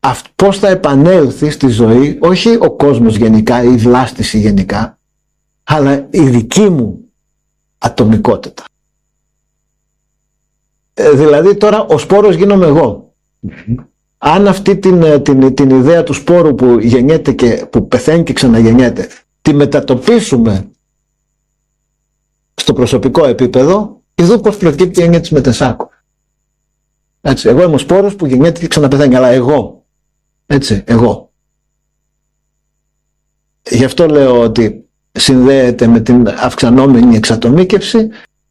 πώς θα επανέλθει στη ζωή, όχι ο κόσμος γενικά, η βλάστηση γενικά, αλλά η δική μου ατομικότητα. Δηλαδή τώρα ο σπόρος γίνομαι εγώ. Αν αυτή την ιδέα του σπόρου που γεννιέται και που πεθαίνει και ξαναγεννιέται, τη μετατοπίσουμε στο προσωπικό επίπεδο, εδώ πώς προκύπτει η έννοια της μετεσάκου. Έτσι, εγώ είμαι ο σπόρος που γεννιέται και ξαναπεθαίνει, αλλά εγώ. Έτσι, εγώ. Γι' αυτό λέω ότι συνδέεται με την αυξανόμενη εξατομίκευση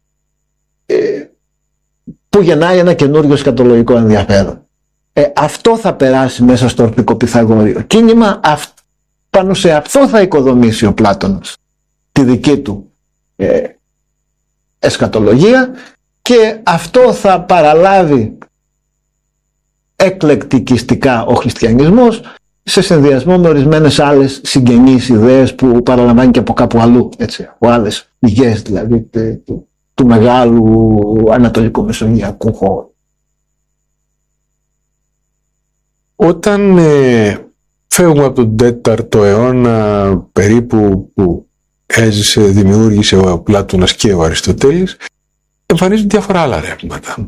που γεννάει ένα καινούριο σκατολογικό ενδιαφέρον. Αυτό θα περάσει μέσα στο ορπικό Πυθαγόριο κίνημα, πάνω σε αυτό θα οικοδομήσει ο Πλάτωνας τη δική του εσκατολογία και αυτό θα παραλάβει εκλεκτικιστικά ο χριστιανισμός σε συνδυασμό με ορισμένες άλλες συγγενείς ιδέες που παραλαμβάνει και από κάπου αλλού, έτσι, από άλλες πηγές δηλαδή του μεγάλου ανατολικού μεσογειακού χώρου. Όταν φεύγουμε από τον 4ο αιώνα περίπου που δημιούργησε ο Πλάτωνας και ο Αριστοτέλης, εμφανίζουν διάφορα άλλα ρεύματα.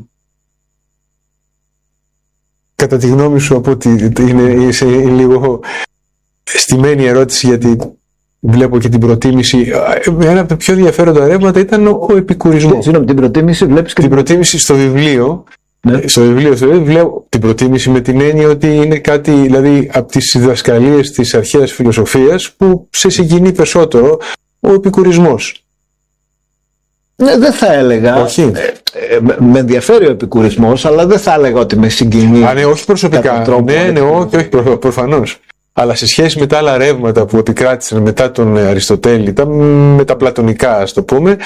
Κατά τη γνώμη σου, από ότι είναι λίγο στημένη ερώτηση, γιατί βλέπω και την προτίμηση. Ένα από τα πιο ενδιαφέροντα ρεύματα ήταν ο επικουρισμός. Συγγνώμη, την προτίμηση βλέπεις και την προτίμηση στο βιβλίο. Ναι. Στο βιβλίο βλέπω την προτίμηση με την έννοια ότι είναι κάτι, δηλαδή, από τις διδασκαλίες της αρχαίας φιλοσοφίας που σε συγκινεί περισσότερο, ο επικουρισμός. Ναι, δεν θα έλεγα. Όχι. Με ενδιαφέρει ο επικουρισμός, αλλά δεν θα έλεγα ότι με συγκινεί. Ναι, όχι προσωπικά. Ναι, όχι, προφανώς. Αλλά σε σχέση με τα άλλα ρεύματα που επικράτησαν μετά τον Αριστοτέλη, τα μεταπλατωνικά, ας το πούμε,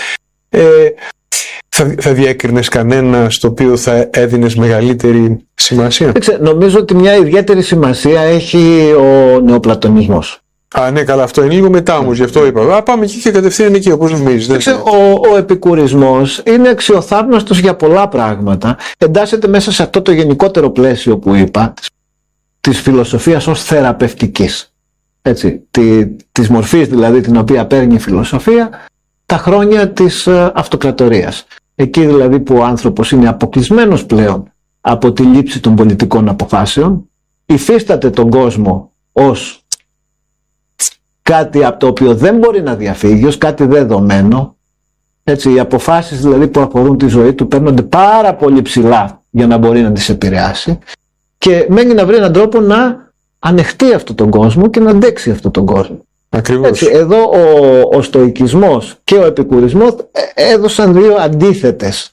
θα διέκρινες κανένα στο οποίο θα έδινες μεγαλύτερη σημασία? Νομίζω ότι μια ιδιαίτερη σημασία έχει ο νεοπλατωνισμός. Ναι, καλά, αυτό είναι λίγο μετά όμως, γι' αυτό είπα. Πάμε εκεί και κατευθείαν εκεί, όπως νομίζεις. Ο επικουρισμός είναι αξιοθαύμαστος για πολλά πράγματα. Εντάσσεται μέσα σε αυτό το γενικότερο πλαίσιο που είπα, της φιλοσοφίας ως θεραπευτικής. Έτσι, της μορφής δηλαδή την οποία παίρνει η φιλοσοφία τα χρόνια της αυτοκρατορίας. Εκεί δηλαδή που ο άνθρωπος είναι αποκλεισμένος πλέον από τη λήψη των πολιτικών αποφάσεων, υφίσταται τον κόσμο ως κάτι από το οποίο δεν μπορεί να διαφύγει, ως κάτι δεδομένο. Έτσι, οι αποφάσεις δηλαδή που αφορούν τη ζωή του παίρνονται πάρα πολύ ψηλά για να μπορεί να τις επηρεάσει και μένει να βρει έναν τρόπο να ανεχτεί αυτόν τον κόσμο και να αντέξει αυτόν τον κόσμο. Ακριβώς. Έτσι, εδώ ο στοικισμός και ο επικουρισμός έδωσαν δύο αντίθετες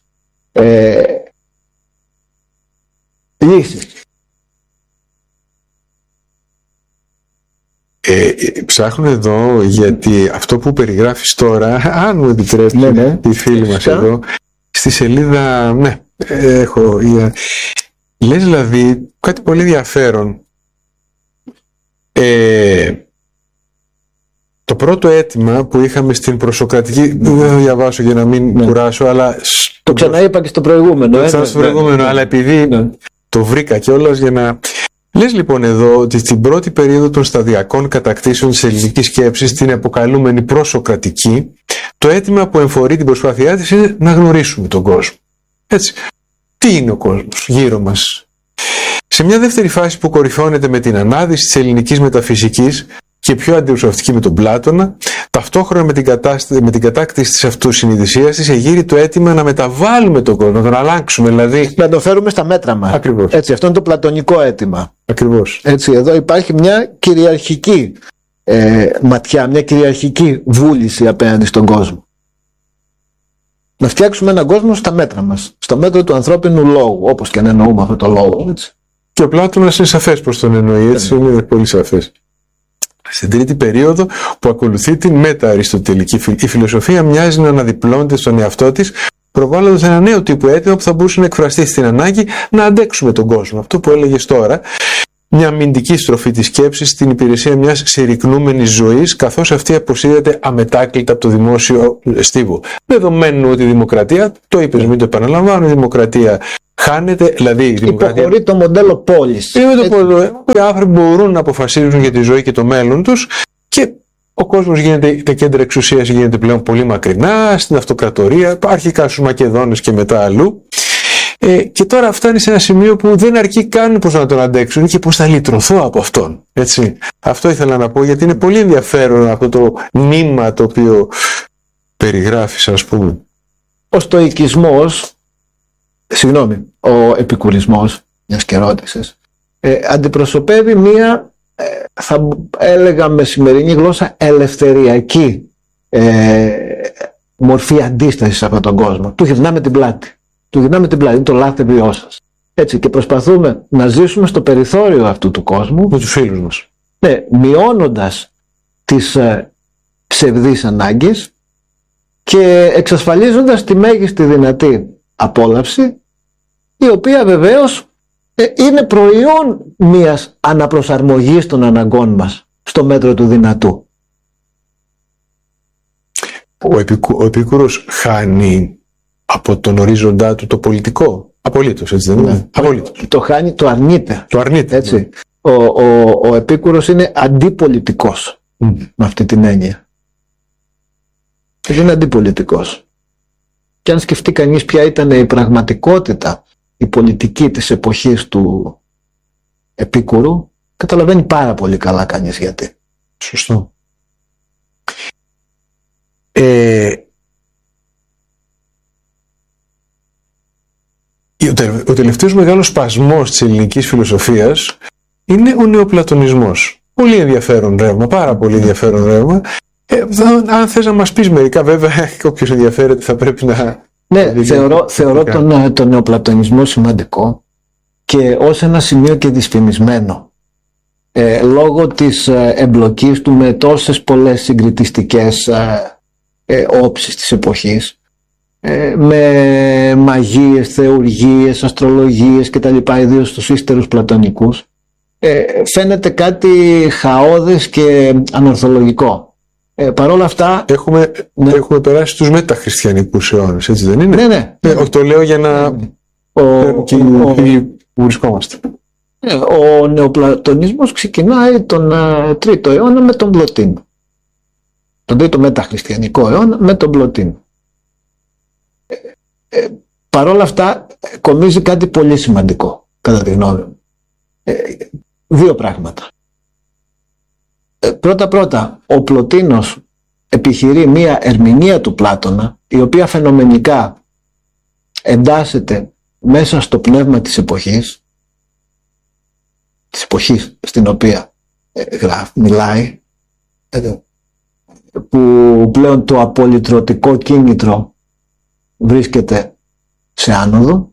λύσεις. Ψάχνω εδώ, γιατί αυτό που περιγράφεις τώρα, αν μου επιτρέπει, η φίλη μας εδώ, στη σελίδα, έχω, λες δηλαδή κάτι πολύ ενδιαφέρον. Το πρώτο αίτημα που είχαμε στην προσοκρατική, δεν θα διαβάσω για να μην κουράσω, αλλά το ξαναείπα και στο προηγούμενο. Αλλά επειδή το βρήκα κιόλας για να... Λες λοιπόν εδώ ότι στην πρώτη περίοδο των σταδιακών κατακτήσεων της ελληνικής σκέψης, την αποκαλούμενη προσοκρατική, το αίτημα που εμφορεί την προσπάθειά της είναι να γνωρίσουμε τον κόσμο. Έτσι. Τι είναι ο κόσμος γύρω μας? Σε μια δεύτερη φάση που κορυφώνεται με την ανάδυση της ελληνικής μεταφυσικής και πιο αντιπροσωπευτική με τον Πλάτωνα, ταυτόχρονα με την κατάκτηση της αυτοσυνειδησίας της, εγείρει το αίτημα να μεταβάλουμε τον κόσμο, να τον αλλάξουμε, δηλαδή. Να τον φέρουμε στα μέτρα μας. Ακριβώς. Έτσι, αυτό είναι το πλατωνικό αίτημα. Ακριβώς. Έτσι, εδώ υπάρχει μια κυριαρχική ματιά, μια κυριαρχική βούληση απέναντι στον κόσμο. Να φτιάξουμε έναν κόσμο στα μέτρα μας, στο μέτρο του ανθρώπινου λόγου, όπως και αν εννοούμε αυτό το λόγο. Έτσι. Και ο Πλάτωνας είναι σαφές πως τον εννοεί, έτσι, είναι πολύ σαφές. Στην τρίτη περίοδο που ακολουθεί την μετα-αριστοτελική, η φιλοσοφία μοιάζει να αναδιπλώνεται στον εαυτό της, προβάλλοντας ένα νέο τύπο αίτημα που θα μπορούσε να εκφραστεί στην ανάγκη να αντέξουμε τον κόσμο. Αυτό που έλεγες τώρα, μια αμυντική στροφή της σκέψης στην υπηρεσία μιας συρρυκνούμενης ζωής, καθώς αυτή αποσύρεται αμετάκλητα από το δημόσιο στίβο. Δεδομένου ότι η δημοκρατία, το είπες, μην το επαναλαμβάνω, η δημοκρατία Χάνεται, δηλαδή η δημοκρατία. Υποχωρεί το μοντέλο πόλης. Οι άνθρωποι μπορούν να αποφασίζουν για τη ζωή και το μέλλον τους και ο κόσμος γίνεται, τα κέντρα εξουσίας γίνεται πλέον πολύ μακρινά, στην αυτοκρατορία, αρχικά στους Μακεδόνες και μετά αλλού. Και τώρα φτάνει σε ένα σημείο που δεν αρκεί καν πώς να τον αντέξουν και πώς θα λυτρωθώ από αυτόν. Έτσι. Αυτό ήθελα να πω, γιατί είναι πολύ ενδιαφέρον αυτό το νήμα το οποίο περιγράφεις, ας πούμε. Ο στοικισμός, ο επικουρισμός, μιας και ρώτησες, αντιπροσωπεύει μία, θα έλεγα με σημερινή γλώσσα, ελευθεριακή μορφή αντίστασης από τον κόσμο. Του γυρνάμε την πλάτη. Είναι το λάθρεμπιό σας. Έτσι, και προσπαθούμε να ζήσουμε στο περιθώριο αυτού του κόσμου. Με τους φίλους μας. Ναι, μειώνοντας τις ψευδείς ανάγκες και εξασφαλίζοντας τη μέγιστη δυνατή απόλαυση, η οποία βεβαίως είναι προϊόν μιας αναπροσαρμογής των αναγκών μας στο μέτρο του δυνατού. Ο Επίκουρος χάνει από τον ορίζοντά του το πολιτικό. Απολύτως, έτσι δεν είναι? Ναι. Απολύτως. Το χάνει, το αρνείται. Έτσι. Ναι. Ο Επίκουρος είναι αντιπολιτικός με αυτή την έννοια. Είναι αντιπολιτικός. Και αν σκεφτεί κανείς ποια ήταν η πραγματικότητα, η πολιτική της εποχής του Επίκουρου, καταλαβαίνει πάρα πολύ καλά κανείς γιατί. Σωστό. Ο τελευταίος μεγάλος σπασμός της ελληνικής φιλοσοφίας είναι ο νεοπλατωνισμός. Πολύ ενδιαφέρον ρεύμα, πάρα πολύ ενδιαφέρον ρεύμα. Αν θες να μας πεις μερικά, βέβαια, όποιος ενδιαφέρεται θα πρέπει να... Ναι, θεωρώ τον νεοπλατωνισμό σημαντικό και ως ένα σημείο και δυσφημισμένο. Λόγω της εμπλοκής του με τόσες πολλές συγκριτιστικές όψεις της εποχής, με μαγείες, θεουργίες, αστρολογίες κτλ., ιδίως στους ύστερους πλατωνικούς, φαίνεται κάτι χαώδες και ανορθολογικό. Παρ' όλα αυτά έχουμε περάσει στους μεταχριστιανικούς αιώνες, έτσι δεν είναι? Ναι. Το λέω για να που βρισκόμαστε. Ο νεοπλατωνισμός ξεκινάει τον 3ο αιώνα με τον Πλωτίνο. Τον 3ο μεταχριστιανικό αιώνα με τον Πλωτίνο. Παρ' όλα αυτά κομίζει κάτι πολύ σημαντικό, κατά τη γνώμη μου. Δύο πράγματα. Πρώτα, ο Πλωτίνος επιχειρεί μία ερμηνεία του Πλάτωνα, η οποία φαινομενικά εντάσσεται μέσα στο πνεύμα της εποχής στην οποία μιλάει, που πλέον το απολυτρωτικό κίνητρο βρίσκεται σε άνοδο,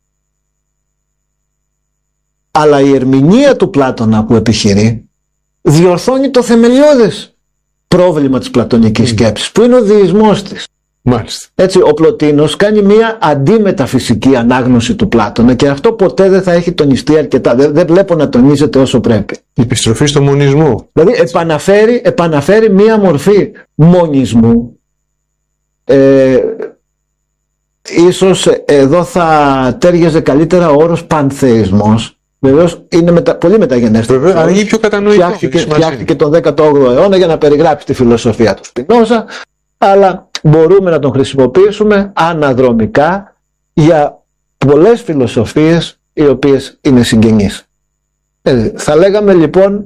αλλά η ερμηνεία του Πλάτωνα που επιχειρεί διορθώνει το θεμελιώδες πρόβλημα της πλατωνικής σκέψης, που είναι ο δεισμός της. Μάλιστα. Έτσι, ο Πλωτίνος κάνει μια αντιμεταφυσική ανάγνωση του Πλάτωνα και αυτό ποτέ δεν θα έχει τονιστεί αρκετά. Δεν βλέπω να τονίζεται όσο πρέπει. Η επιστροφή στο μονισμό. Δηλαδή επαναφέρει μια μορφή μονισμού. Ίσως εδώ θα τέριαζε καλύτερα ο όρος πανθεϊσμός. Βεβαίως είναι πολύ μεταγενέστερο. Βέβαια, αργεί πιο κατανοητό. Φτιάχτηκε τον 18ο αιώνα για να περιγράψει τη φιλοσοφία του Σπινόζα, αλλά μπορούμε να τον χρησιμοποιήσουμε αναδρομικά για πολλές φιλοσοφίες οι οποίες είναι συγγενείς. Θα λέγαμε λοιπόν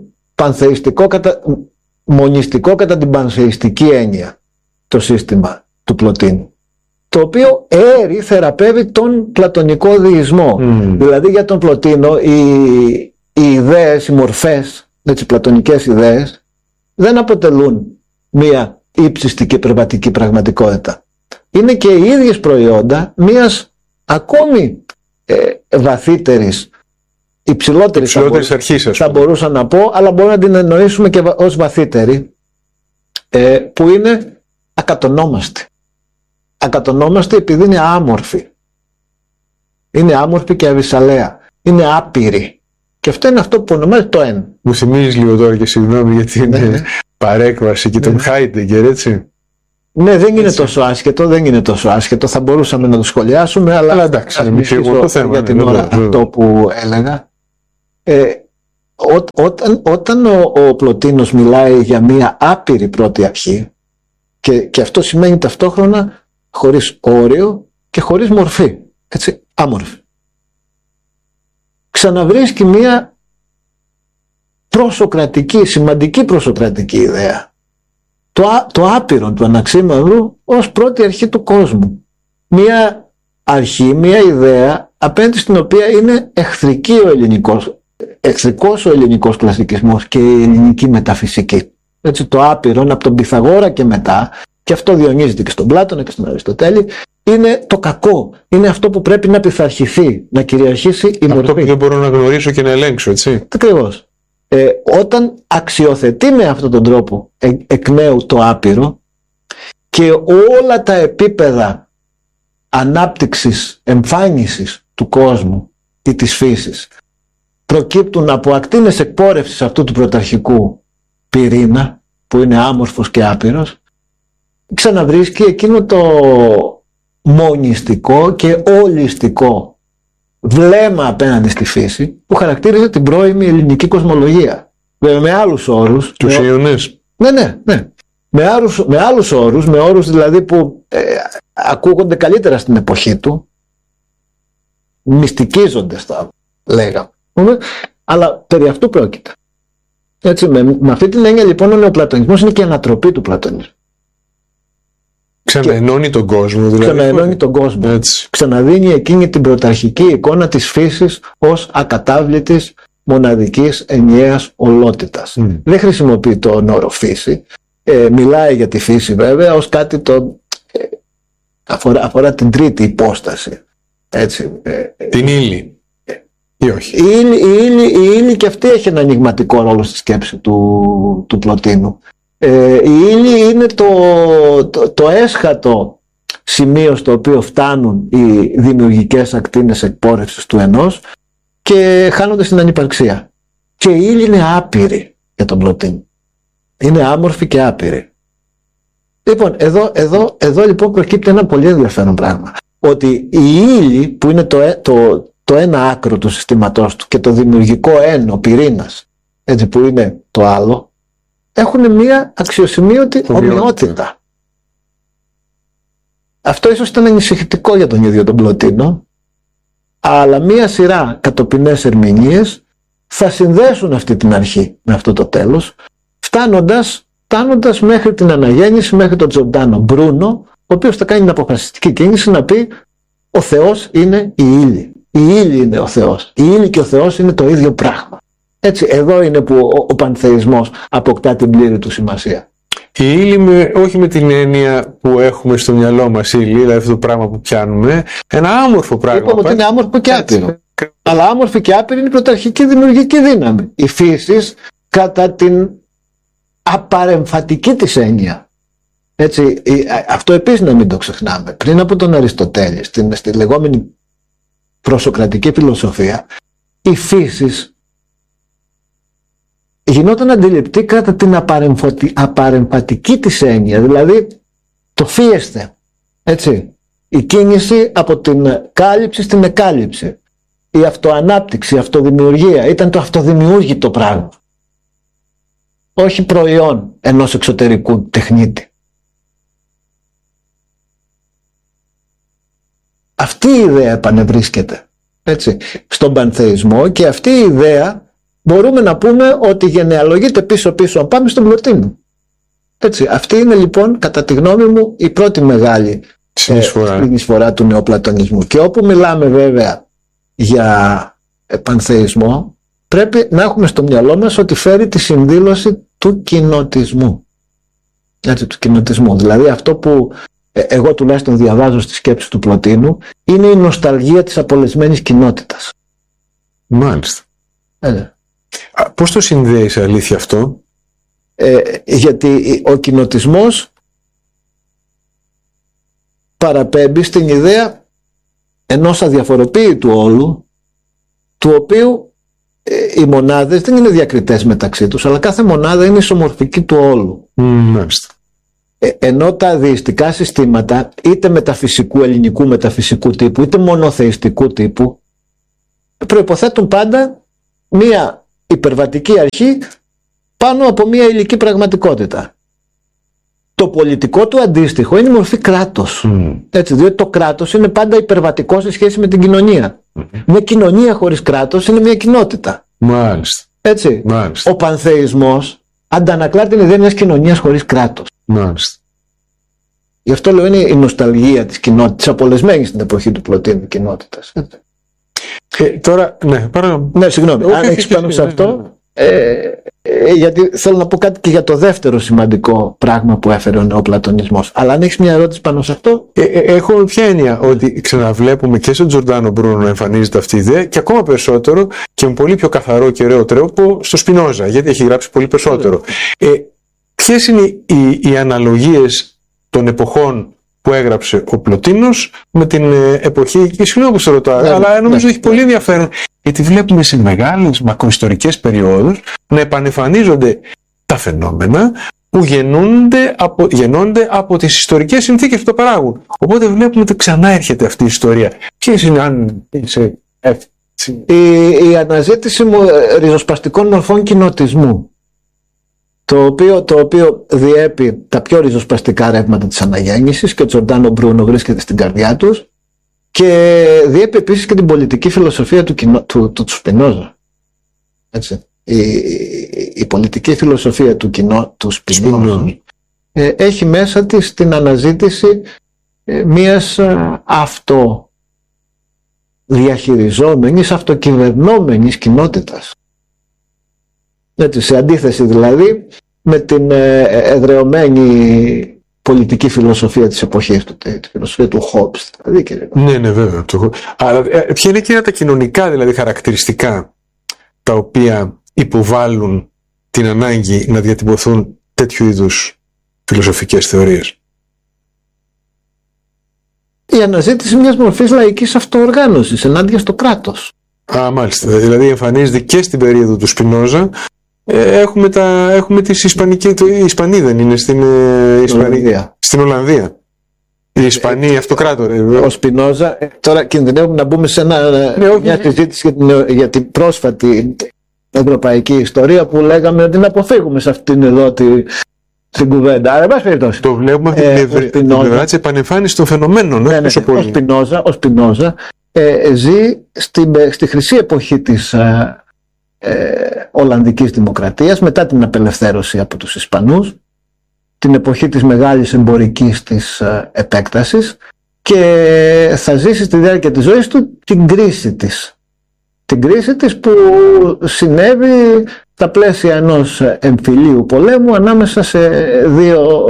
μονιστικό κατά την πανθεϊστική έννοια το σύστημα του Πλωτίνου, το οποίο θεραπεύει τον πλατωνικό δεισμό. Δηλαδή για τον Πλωτίνο οι ιδέες, οι μορφές, οι πλατωνικές ιδέες δεν αποτελούν μία ύψιστη και υπερβατική πραγματικότητα. Είναι και οι ίδιες προϊόντα μιας ακόμη βαθύτερης, υψηλότερης αρχής, θα μπορούσα να πω, αλλά μπορούμε να την εννοήσουμε και ως βαθύτερη, που είναι ακατονόμαστη. Ακατονόμαστη επειδή είναι άμορφη. Είναι άμορφη και αβυσαλαία. Είναι άπειρη. Και αυτό είναι αυτό που ονομάζεται το «εν». Μου θυμίζεις λίγο τώρα, και συγγνώμη για την παρέκβαση και τον Χάιντεγκερ, έτσι. Ναι, δεν είναι τόσο άσχετο, θα μπορούσαμε να το σχολιάσουμε, αλλά εντάξει, ας μην το θέμα, για την ώρα αυτό που έλεγα. Όταν ο Πλωτίνος μιλάει για μία άπειρη πρώτη αρχή, και αυτό σημαίνει ταυτόχρονα χωρίς όριο και χωρίς μορφή, έτσι, άμορφη, ξαναβρίσκει μία προσοκρατική, σημαντική προσοκρατική ιδέα, το άπειρο του Αναξίμανδρου ως πρώτη αρχή του κόσμου. Μία αρχή, μία ιδέα απέναντι στην οποία είναι εχθρικός ο ελληνικός κλασικισμός και η ελληνική μεταφυσική. Έτσι, το άπειρο από τον Πυθαγόρα και μετά, και αυτό διονύζεται και στον Πλάτωνα και στον Αριστοτέλη, είναι το κακό. Είναι αυτό που πρέπει να πειθαρχηθεί, να κυριαρχήσει η μορφή. Αυτό που δεν μπορώ να γνωρίσω και να ελέγξω, έτσι. Ακριβώς. Όταν αξιοθετεί με αυτόν τον τρόπο εκ νέου το άπειρο και όλα τα επίπεδα ανάπτυξης, εμφάνισης του κόσμου ή της φύσης προκύπτουν από ακτίνες εκπόρευσης αυτού του πρωταρχικού πυρήνα που είναι άμορφος και άπειρος, ξαναβρίσκει εκείνο το μονιστικό και ολιστικό βλέμμα απέναντι στη φύση που χαρακτήριζε την πρώιμη ελληνική κοσμολογία. Βέβαια με άλλους όρους. Τους Ιωνές. Ναι. Με άλλους όρους, με όρους δηλαδή που ακούγονται καλύτερα στην εποχή του, μυστικίζονται θα λέγαμε. Αλλά περί αυτού πρόκειται. Έτσι, με αυτή την έννοια λοιπόν ο νεοπλατωνισμός είναι και η ανατροπή του πλατωνισμού. Ξαναενώνει τον κόσμο δηλαδή. Ξαναενώνει τον κόσμο. Έτσι. Ξαναδίνει εκείνη την πρωταρχική εικόνα της φύσης ως ακατάβλητης, μοναδικής, ενιαίας ολότητας. Δεν χρησιμοποιεί τον όρο φύση. Μιλάει για τη φύση βέβαια ως κάτι αφορά την τρίτη υπόσταση. Έτσι. Την ύλη. Ή όχι. Η ύλη και αυτή έχει ένα ανοιγματικό ρόλο στη σκέψη του Πλωτίνου. Η ύλη είναι το έσχατο σημείο στο οποίο φτάνουν οι δημιουργικές ακτίνες εκπόρευσης του ενός και χάνονται στην ανυπαρξία. Και η ύλη είναι άπειρη για τον Πλωτίνο. Είναι άμορφη και άπειρη. Λοιπόν, εδώ λοιπόν προκύπτει ένα πολύ ενδιαφέρον πράγμα. Ότι η ύλη που είναι το ένα άκρο του συστήματός του και το δημιουργικό ο πυρήνας, έτσι, που είναι το άλλο, έχουν μία αξιοσημείωτη ομοιότητα. Αυτό ίσως ήταν ανησυχητικό για τον ίδιο τον Πλωτίνο, αλλά μία σειρά κατοπινές ερμηνείες θα συνδέσουν αυτή την αρχή με αυτό το τέλος, φτάνοντας μέχρι την αναγέννηση, μέχρι τον Τζορντάνο Μπρούνο, ο οποίος θα κάνει την αποφασιστική κίνηση να πει ο Θεός είναι η ύλη. Η ύλη είναι ο Θεός. Η ύλη και ο Θεός είναι το ίδιο πράγμα. Έτσι, εδώ είναι που ο πανθεϊσμός αποκτά την πλήρη του σημασία. Η ύλη όχι με την έννοια που έχουμε στο μυαλό μας, η ύλη, δηλαδή αυτό το πράγμα που πιάνουμε, ένα άμορφο πράγμα. Είπαμε ότι είναι άμορφο και άπειρο. Αλλά άμορφη και άπειρη είναι η πρωταρχική δημιουργική δύναμη. Η φύση κατά την απαρεμφατική της έννοια. Έτσι, αυτό επίσης να μην το ξεχνάμε. Πριν από τον Αριστοτέλη, στη λεγόμενη προσοκρατική φιλοσοφία, η φύση γινόταν αντιληπτή κατά την απαρεμφατική της έννοια, δηλαδή το φίεστε, έτσι, η κίνηση από την κάλυψη στην εκάλυψη, η αυτοανάπτυξη, η αυτοδημιουργία, ήταν το αυτοδημιούργητο πράγμα, όχι προϊόν ενός εξωτερικού τεχνίτη. Αυτή η ιδέα επανευρίσκεται, έτσι, στον πανθεϊσμό, και αυτή η ιδέα μπορούμε να πούμε ότι γενεαλογείται πίσω-πίσω, αν πάμε στον Πλωτίνο. Έτσι, αυτή είναι λοιπόν κατά τη γνώμη μου η πρώτη μεγάλη συνεισφορά του νεοπλατωνισμού. Και όπου μιλάμε βέβαια για πανθεϊσμό, πρέπει να έχουμε στο μυαλό μας ότι φέρει τη συνδήλωση του κοινοτισμού. Έτσι, του κοινοτισμού. Δηλαδή αυτό που εγώ τουλάχιστον διαβάζω στη σκέψη του Πλωτίνου είναι η νοσταλγία της απολεσμένης κοινότητας. Μάλιστα. Πώς το συνδέεις αλήθεια αυτό? Γιατί ο κοινοτισμός παραπέμπει στην ιδέα ενός αδιαφοροποίητου όλου, του οποίου οι μονάδες δεν είναι διακριτές μεταξύ τους, αλλά κάθε μονάδα είναι ισομορφική του όλου. Μάλιστα. Ενώ τα δειστικά συστήματα, είτε μεταφυσικού, ελληνικού μεταφυσικού τύπου, είτε μονοθεϊστικού τύπου, προϋποθέτουν πάντα μία υπερβατική αρχή πάνω από μία υλική πραγματικότητα. Το πολιτικό του αντίστοιχο είναι η μορφή κράτος. Έτσι, διότι το κράτος είναι πάντα υπερβατικό σε σχέση με την κοινωνία. Μια κοινωνία χωρίς κράτος είναι μια κοινότητα. Μάλιστα. Έτσι. Μάλιστα. Ο πανθεϊσμός αντανακλά την ιδέα μιας κοινωνίας χωρίς κράτος. Μάλιστα. Γι' αυτό λέω είναι η νοσταλγία της κοινότητας, απολεσμένη στην εποχή του Πλωτίνου κοινότητας. Τώρα, ναι, παρακαλώ. Ναι, συγγνώμη, αν έχεις πάνω σε αυτό, γιατί θέλω να πω κάτι και για το δεύτερο σημαντικό πράγμα που έφερε ο νεοπλατωνισμός. Αλλά αν έχεις μια ερώτηση πάνω σε αυτό. Έχω ποια έννοια ότι ξαναβλέπουμε και στον Τζορντάνο Μπρούνο να εμφανίζεται αυτή η ιδέα και ακόμα περισσότερο και με πολύ πιο καθαρό και ωραίο τρόπο στο Σπινόζα, γιατί έχει γράψει πολύ περισσότερο. Ποιες είναι οι αναλογίες των εποχών που έγραψε ο Πλωτίνος με την εποχή, και συγγνώμη που σε ρωτάω, αλλά νομίζω έχει πολύ ενδιαφέρον, γιατί βλέπουμε σε μεγάλες μακροϊστορικές περιόδους να επανεμφανίζονται τα φαινόμενα που γεννώνται από τις ιστορικές συνθήκες που το παράγουν. Οπότε βλέπουμε ότι ξανά έρχεται αυτή η ιστορία. Ποιες είναι, αν είσαι η αναζήτηση ριζοσπαστικών μορφών κοινοτισμού, το οποίο διέπει τα πιο ριζοσπαστικά ρεύματα της αναγέννησης, και ο Τζορντάνο Μπρούνο βρίσκεται στην καρδιά τους, και διέπει επίσης και την πολιτική φιλοσοφία του Σπινόζα. Έτσι. Η πολιτική φιλοσοφία του Σπινόζα έχει μέσα της την αναζήτηση μιας αυτοδιαχειριζόμενης, αυτοκυβερνόμενης κοινότητας. Έτσι, σε αντίθεση δηλαδή με την εδρεωμένη πολιτική φιλοσοφία της εποχής του, τη φιλοσοφία του Χόμπς. Δηλαδή, ναι, βέβαια. Αλλά ποια είναι εκείνα τα κοινωνικά δηλαδή χαρακτηριστικά τα οποία υποβάλλουν την ανάγκη να διατυπωθούν τέτοιου είδους φιλοσοφικές θεωρίες? Η αναζήτηση μιας μορφής λαϊκής αυτοοργάνωσης ενάντια στο κράτος. Μάλιστα. Δηλαδή εμφανίζεται και στην περίοδο του Σπινόζα. Έχουμε τις Ισπανικές. Οι Ισπανοί δεν είναι στην Ολλανδία. Οι Ισπανοί αυτοκράτορες. Ο Σπινόζα. Τώρα κινδυνεύουμε να μπούμε σε μια συζήτηση για την πρόσφατη ευρωπαϊκή ιστορία που λέγαμε ότι να αποφύγουμε σε αυτήν εδώ την κουβέντα. Αλλά εν πάση περιπτώσει. Το βλέπουμε αυτή την πλευρά της επανεμφάνισης των φαινομένων. Ναι. Ο Σπινόζα ζει στη χρυσή εποχή της Ολλανδικής Δημοκρατίας, μετά την απελευθέρωση από τους Ισπανούς, την εποχή της μεγάλης εμπορικής της επέκτασης, και θα ζήσει στη διάρκεια της ζωής του την κρίση της που συνέβη στα πλαίσια ενός εμφυλίου πολέμου ανάμεσα σε δύο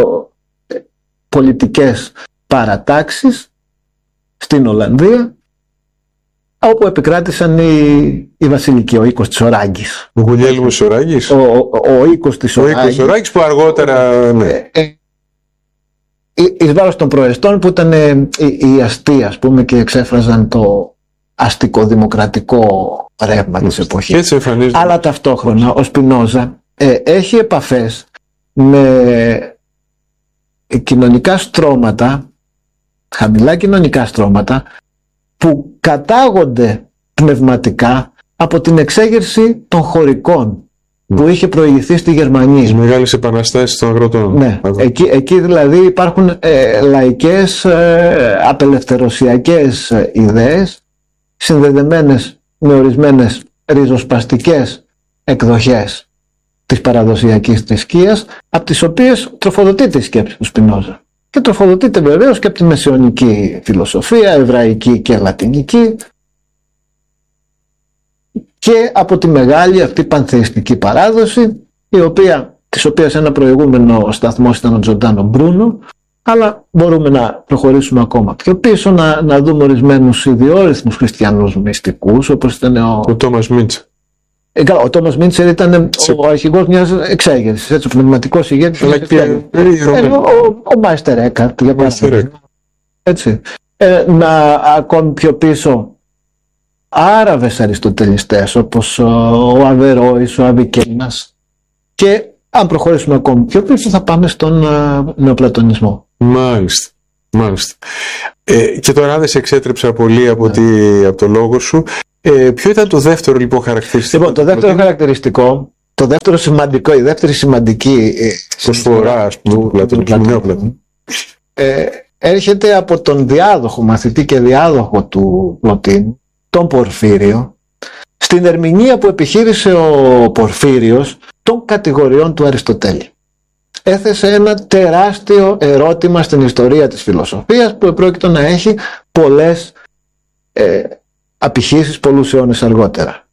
πολιτικές παρατάξεις στην Ολλανδία, όπου επικράτησαν οι βασιλικοί, ο οίκος της Οράγκης. Ο Γουλιέλμος Οράγκης. Ο οίκος της Οράγκης που αργότερα... Ναι. Εις βάρος των προεστών που ήταν οι αστεί, ας πούμε, και εξέφραζαν το αστικοδημοκρατικό ρεύμα της εποχής. Αλλά ταυτόχρονα ο Σπινόζα έχει επαφές με κοινωνικά στρώματα, χαμηλά κοινωνικά στρώματα, που κατάγονται πνευματικά από την εξέγερση των χωρικών που είχε προηγηθεί στη Γερμανία. Τις μεγάλες επαναστάσεις των αγροτών. Ναι, εκεί δηλαδή υπάρχουν λαϊκές, απελευθερωσιακές ιδέες συνδεδεμένες με ορισμένες ριζοσπαστικές εκδοχές της παραδοσιακής θρησκείας, από τις οποίες τροφοδοτείται η σκέψη του Σπινόζα. Και τροφοδοτείται βεβαίως και από τη μεσαιωνική φιλοσοφία, εβραϊκή και λατινική, και από τη μεγάλη αυτή πανθεϊστική παράδοση, της οποίας ένα προηγούμενο σταθμός ήταν ο Τζορντάνο Μπρούνο, αλλά μπορούμε να προχωρήσουμε ακόμα πιο πίσω, να δούμε ορισμένους ιδιόρυθμους χριστιανούς μυστικούς, όπως ήταν ο Τόμας Μίντσερ. Ο Τόμας Μίντσερ ήταν ο αρχηγός μιας εξέγερσης, έτσι, ο πνευματικός ηγέτης. Ο Μάιστερ Έκαρτ, για παράδειγμα. Έτσι. Ακόμη πιο πίσω, Άραβες αριστοτελιστές όπως ο Αβερόης, ο Αβικένας, και Αν προχωρήσουμε ακόμη πιο πίσω θα πάμε στον νεοπλατωνισμό. Μάλιστα. Μάλιστα. Και τώρα δεν σε εξέτρεψα πολύ από το λόγο σου. Ποιο ήταν το δεύτερο λοιπόν χαρακτηριστικό? Λοιπόν, το δεύτερο χαρακτηριστικό, το δεύτερο σημαντικό, η δεύτερη σημαντική προσφορά του Πλατωνισμού έρχεται από τον διάδοχο, μαθητή και διάδοχο του Πλωτίνου, τον Πορφύριο, στην ερμηνεία που επιχείρησε ο Πορφύριος των κατηγοριών του Αριστοτέλη. Έθεσε ένα τεράστιο ερώτημα στην ιστορία της φιλοσοφίας που επρόκειτο να έχει πολλές απηχήσεις πολλούς αιώνες αργότερα.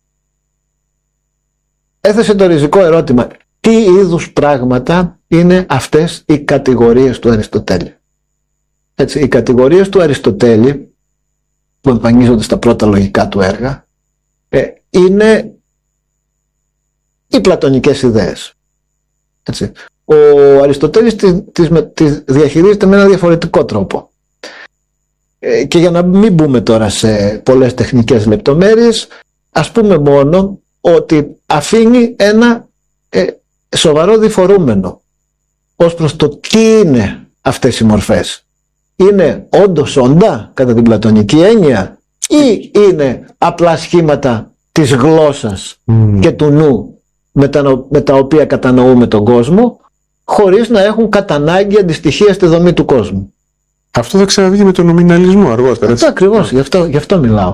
Έθεσε το ριζικό ερώτημα: τι είδους πράγματα είναι αυτές οι κατηγορίες του Αριστοτέλη? Έτσι, οι κατηγορίες του Αριστοτέλη που εμφανίζονται στα πρώτα λογικά του έργα είναι οι πλατωνικές ιδέες. Έτσι. Ο Αριστοτέλης τις διαχειρίζεται με ένα διαφορετικό τρόπο. Και για να μην μπούμε τώρα σε πολλές τεχνικές λεπτομέρειες, ας πούμε μόνο ότι αφήνει ένα σοβαρό διφορούμενο ως προς το τι είναι αυτές οι μορφές. Είναι όντως όντα κατά την πλατωνική έννοια ή είναι απλά σχήματα της γλώσσας και του νου με τα οποία κατανοούμε τον κόσμο, χωρίς να έχουν κατά ανάγκη αντιστοιχεία στη δομή του κόσμου. Αυτό θα ξαναβγεί με τον νομιναλισμό αργότερα. Αυτό ακριβώς, γι' αυτό μιλάω.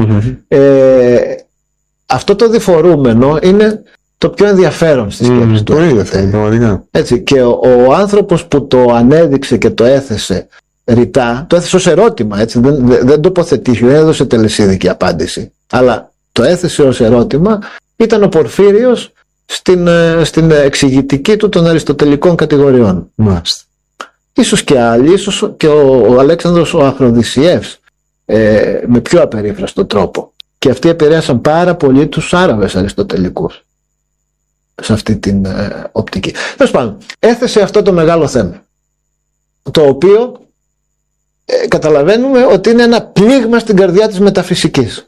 Αυτό το διφορούμενο είναι το πιο ενδιαφέρον στη σκέψη του. Πολύ ενδιαφέρον, έτσι, και ο άνθρωπος που το ανέδειξε και το έθεσε ρητά, το έθεσε ως ερώτημα, έτσι, δεν τοποθετήθηκε, δεν έδωσε τελεσίδικη απάντηση, αλλά το έθεσε ως ερώτημα, ήταν ο Πορφύριος στην εξηγητική του των αριστοτελικών κατηγοριών. Μάλιστα. Ίσως και άλλοι, ίσως και ο Αλέξανδρος ο Αφροδισιεύς με πιο απερίφραστο τρόπο. Και αυτοί επηρέασαν πάρα πολύ τους Άραβες αριστοτελικούς σε αυτή την οπτική. Τέλος πάντων, έθεσε αυτό το μεγάλο θέμα, το οποίο καταλαβαίνουμε ότι είναι ένα πλήγμα στην καρδιά της μεταφυσικής.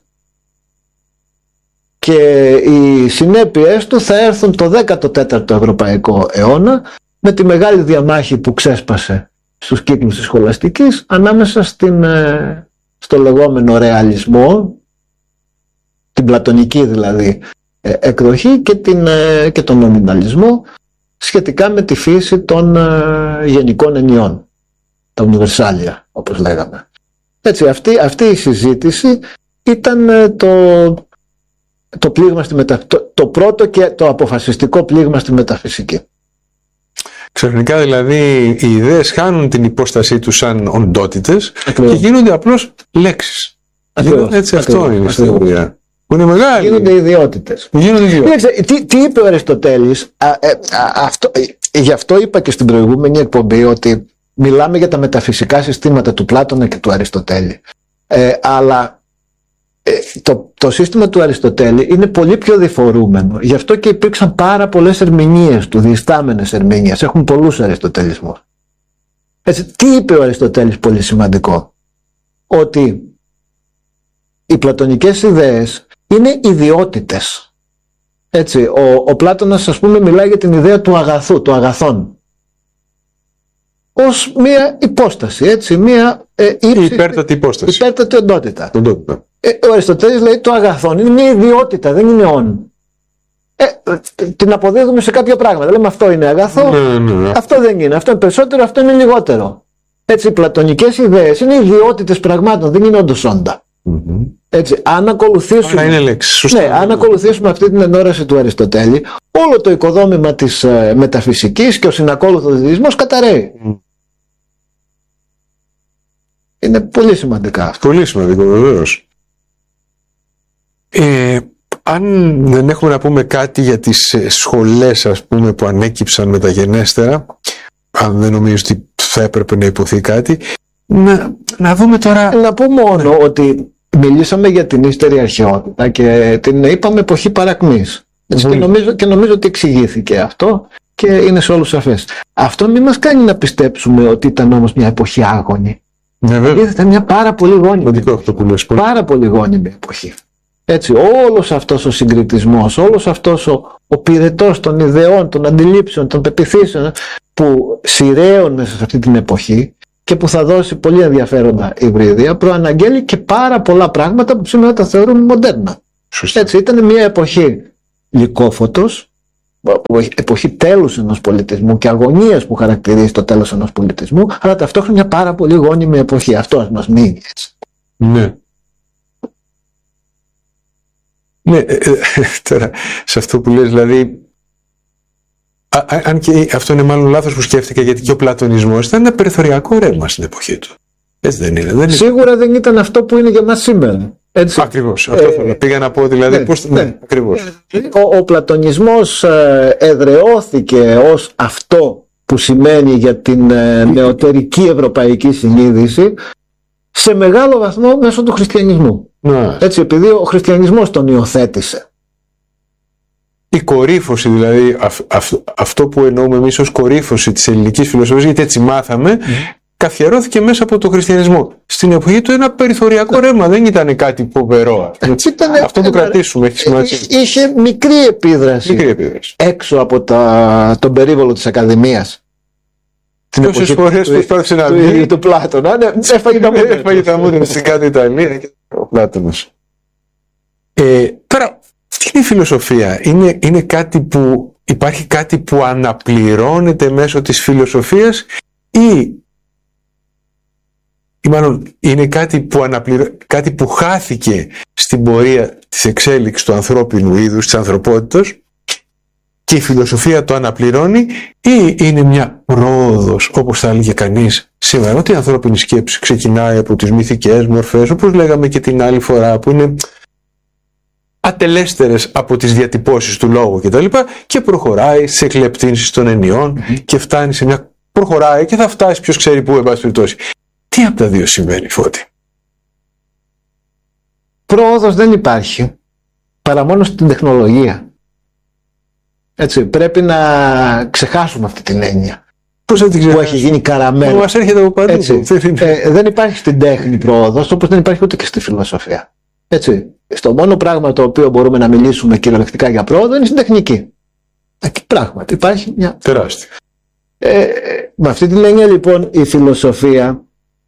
Και οι συνέπειες του θα έρθουν το 14ο Ευρωπαϊκό αιώνα με τη μεγάλη διαμάχη που ξέσπασε στους κύκλους της σχολαστικής ανάμεσα στο λεγόμενο ρεαλισμό, την πλατωνική δηλαδή εκδοχή, και τον νομιναλισμό σχετικά με τη φύση των γενικών ενιών, τα universalia όπως λέγαμε. Έτσι, αυτή η συζήτηση ήταν το πλήγμα το πρώτο και το αποφασιστικό πλήγμα στη μεταφυσική. Ξαφνικά δηλαδή οι ιδέες χάνουν την υπόστασή τους σαν οντότητες και γίνονται απλώς λέξεις. Έτσι, αυτό είναι η θεωρία. Που είναι μεγάλη. Γίνονται ιδιότητες. Τι είπε ο Αριστοτέλης, γι' αυτό είπα και στην προηγούμενη εκπομπή ότι μιλάμε για τα μεταφυσικά συστήματα του Πλάτωνα και του Αριστοτέλη. Αλλά το σύστημα του Αριστοτέλη είναι πολύ πιο διφορούμενο. Γι' αυτό και υπήρξαν πάρα πολλές ερμηνείες του, διστάμενες ερμηνείες. Έχουν πολλούς αριστοτελισμούς. Έτσι, τι είπε ο Αριστοτέλης πολύ σημαντικό? Ότι οι πλατωνικές ιδέες είναι ιδιότητες. Έτσι, ο Πλάτωνας, ας πούμε, μιλάει για την ιδέα του αγαθού, του αγαθών, ως μία υπόσταση, έτσι, μία υπέρτατη υπόσταση, υπέρτατη οντότητα. Ο Αριστοτέλης λέει το αγαθόν είναι μια ιδιότητα, δεν είναι όν. Την αποδίδουμε σε κάποια πράγματα. Λέμε αυτό είναι αγαθό, αυτό δεν είναι, αυτό είναι περισσότερο, αυτό είναι λιγότερο. Έτσι, οι πλατωνικές ιδέες είναι ιδιότητες πραγμάτων, δεν είναι όντως όντα. Έτσι, αν ακολουθήσουμε αυτή την ενόραση του Αριστοτέλη, όλο το οικοδόμημα της μεταφυσικής και ο συνακόλουθος διδυμός καταρρέει. Είναι πολύ σημαντικά αυτό. Πολύ σημαντικό, βεβαίως. Αν δεν έχουμε να πούμε κάτι για τις σχολές, ας πούμε, που ανέκυψαν μεταγενέστερα, αν δεν νομίζω ότι θα έπρεπε να υποθεί κάτι, να δούμε τώρα. Να πω μόνο ότι μιλήσαμε για την ύστερη αρχαιότητα και την είπαμε εποχή παρακμής. Και νομίζω ότι εξηγήθηκε αυτό και είναι σε όλους σαφές. Αυτό μην μας κάνει να πιστέψουμε ότι ήταν όμως μια εποχή άγωνη. Ήταν μια πάρα πολύ γόνιμη. Πάρα πολύ γόνιμη εποχή. Έτσι, όλος αυτός ο συγκριτισμός, όλος αυτός ο πυρετός των ιδεών, των αντιλήψεων, των πεποιθήσεων που σειραίων μέσα σε αυτή την εποχή και που θα δώσει πολύ ενδιαφέροντα υβρίδια, προαναγγέλει και πάρα πολλά πράγματα που σήμερα τα θεωρούμε μοντέρνα. Σωστά. Έτσι, ήταν μια εποχή λυκόφωτος, εποχή τέλους ενός πολιτισμού και αγωνίας που χαρακτηρίζει το τέλος ενός πολιτισμού, αλλά ταυτόχρονα μια πάρα πολύ γόνιμη εποχή. Αυτό μας μείνει έτσι. Ναι. Ναι, τώρα σε αυτό που λες, δηλαδή, αν και αυτό είναι μάλλον λάθος που σκέφτηκα, γιατί και ο πλατωνισμός ήταν ένα περιθωριακό ρεύμα στην εποχή του. Έτσι δεν είναι. Σίγουρα δεν ήταν αυτό που είναι για μας σήμερα. Έτσι. Ακριβώς. Αυτό θέλω. Πήγα να πω, δηλαδή, ναι. Ακριβώς. Ο πλατωνισμός εδραιώθηκε ως αυτό που σημαίνει για την νεωτερική ευρωπαϊκή συνείδηση σε μεγάλο βαθμό μέσω του χριστιανισμού. Ναι. Έτσι, επειδή ο χριστιανισμός τον υιοθέτησε. Η κορύφωση, δηλαδή, αυτό που εννοούμε εμείς ως κορύφωση της ελληνικής φιλοσοφίας, γιατί έτσι μάθαμε, καθιερώθηκε μέσα από τον χριστιανισμό. Στην εποχή του ένα περιθωριακό ρεύμα, δεν ήταν κάτι φοβερό. Αυτό το κρατήσουμε, έχει σημασία. Είχε μικρή επίδραση. Έξω από τον περίβολο της Ακαδημίας. Τόσες φορές προσπάθησε να βγει του Πλάτωνα. Έφαγε τα μούτρα στην κάτω Ιταλία και ο Πλάτωνας. Τώρα, τι είναι η φιλοσοφία? Είναι κάτι που υπάρχει, κάτι που αναπληρώνεται μέσω της φιλοσοφίας ή μάλλον είναι κάτι που χάθηκε στην πορεία της εξέλιξης του ανθρώπινου είδους, της ανθρωπότητας, και η φιλοσοφία το αναπληρώνει, ή είναι μια πρόοδος, όπως θα έλεγε κανείς σήμερα, ότι η ανθρώπινη σκέψη ξεκινάει από τις μυθικές μορφές, όπως λέγαμε και την άλλη φορά, που είναι ατελέστερες από τις διατυπώσεις του λόγου κτλ. Και προχωράει σε εκλεπτύνσεις των ενιών και φτάνει σε μια... προχωράει και θα φτάσει ποιος ξέρει πού, εν πάση περιπτώσει. Τι από τα δύο συμβαίνει, Φώτη? Πρόοδος δεν υπάρχει, παρά μόνο στην τεχνολογία. Έτσι, πρέπει να ξεχάσουμε αυτή την έννοια. Πώς θα την ξεχάσουμε? Που έχει γίνει καραμένο. Μας έρχεται από παντού. Δεν υπάρχει στην τέχνη πρόοδος, όπως δεν υπάρχει ούτε και στη φιλοσοφία. Έτσι, στο μόνο πράγμα το οποίο μπορούμε να μιλήσουμε κυριολεκτικά για πρόοδο είναι στην τεχνική. Πράγματι υπάρχει μια τεράστια. Με αυτή την έννοια λοιπόν η φιλοσοφία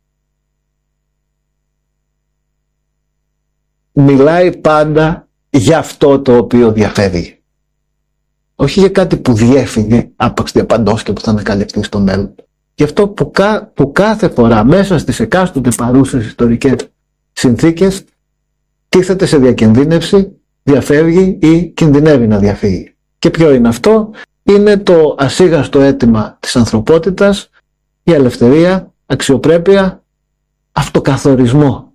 μιλάει πάντα για αυτό το οποίο διαφεύγει. Όχι για κάτι που διέφυγε άπαξ διαπαντός και που θα ανακαλυφθεί στο μέλλον. Γι' αυτό που κάθε φορά μέσα στις εκάστοτε παρούσες ιστορικές συνθήκες τίθεται σε διακινδύνευση, διαφεύγει ή κινδυνεύει να διαφύγει. Και ποιο είναι αυτό? Είναι το ασίγαστο αίτημα της ανθρωπότητας, η ελευθερία, αξιοπρέπεια, αυτοκαθορισμό.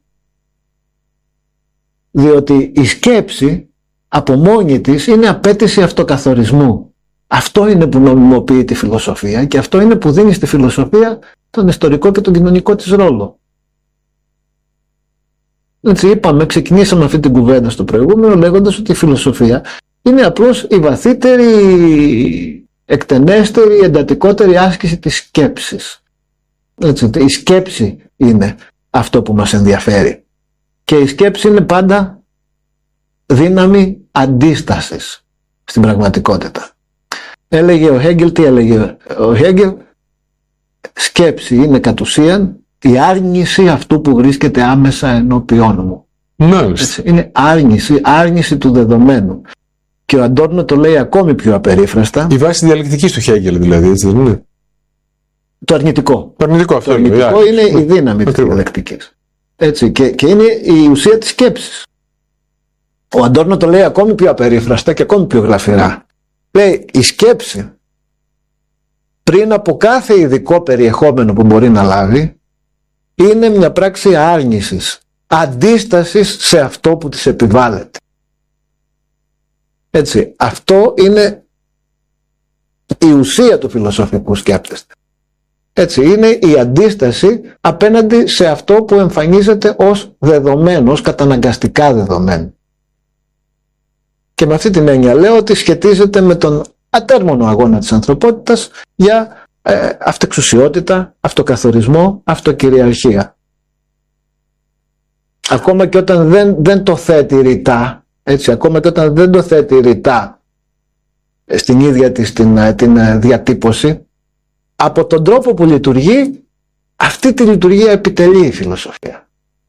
Διότι η σκέψη από μόνη της είναι απέτηση αυτοκαθορισμού. Αυτό είναι που νομιμοποιεί τη φιλοσοφία και αυτό είναι που δίνει στη φιλοσοφία τον ιστορικό και τον κοινωνικό της ρόλο. Έτσι είπαμε, ξεκινήσαμε αυτή την κουβέντα στο προηγούμενο λέγοντας ότι η φιλοσοφία είναι απλώς η βαθύτερη, εκτενέστερη, εντατικότερη άσκηση της σκέψης. Έτσι, η σκέψη είναι αυτό που μας ενδιαφέρει. Και η σκέψη είναι πάντα δύναμη αντίστασης στην πραγματικότητα. Έλεγε ο Χέγκελ, τι έλεγε ο Χέγκελ? Σκέψη είναι κατ' ουσίαν η άρνηση αυτού που βρίσκεται άμεσα ενώπιόν μου. Μάλιστα. Είναι άρνηση του δεδομένου. Και ο Αντόρνο το λέει ακόμη πιο απερίφραστα. Η βάση διαλεκτικής του Χέγκελ δηλαδή, έτσι δεν είναι? Το αρνητικό. Το αρνητικό αυτό. Το αρνητικό είναι η δύναμη της διαλεκτικής. Έτσι, και είναι η ουσία της σκέψης. Ο Αντόρνο το λέει ακόμη πιο απερίφραστα και ακόμη πιο γλαφυρά. Λέει η σκέψη πριν από κάθε ειδικό περιεχόμενο που μπορεί να λάβει είναι μια πράξη άρνησης, αντίστασης σε αυτό που της επιβάλλεται. Έτσι, αυτό είναι η ουσία του φιλοσοφικού σκέπτεστε. Έτσι, είναι η αντίσταση απέναντι σε αυτό που εμφανίζεται ως δεδομένο, ως καταναγκαστικά δεδομένο. Και με αυτή την έννοια λέω ότι σχετίζεται με τον ατέρμονο αγώνα της ανθρωπότητας για αυτεξουσιότητα, αυτοκαθορισμό, αυτοκυριαρχία. ακόμα και όταν δεν το θέτει ρητά, έτσι, ακόμα και όταν δεν το θέτει ρητά στην ίδια της την διατύπωση, από τον τρόπο που λειτουργεί, αυτή τη λειτουργία επιτελεί η φιλοσοφία.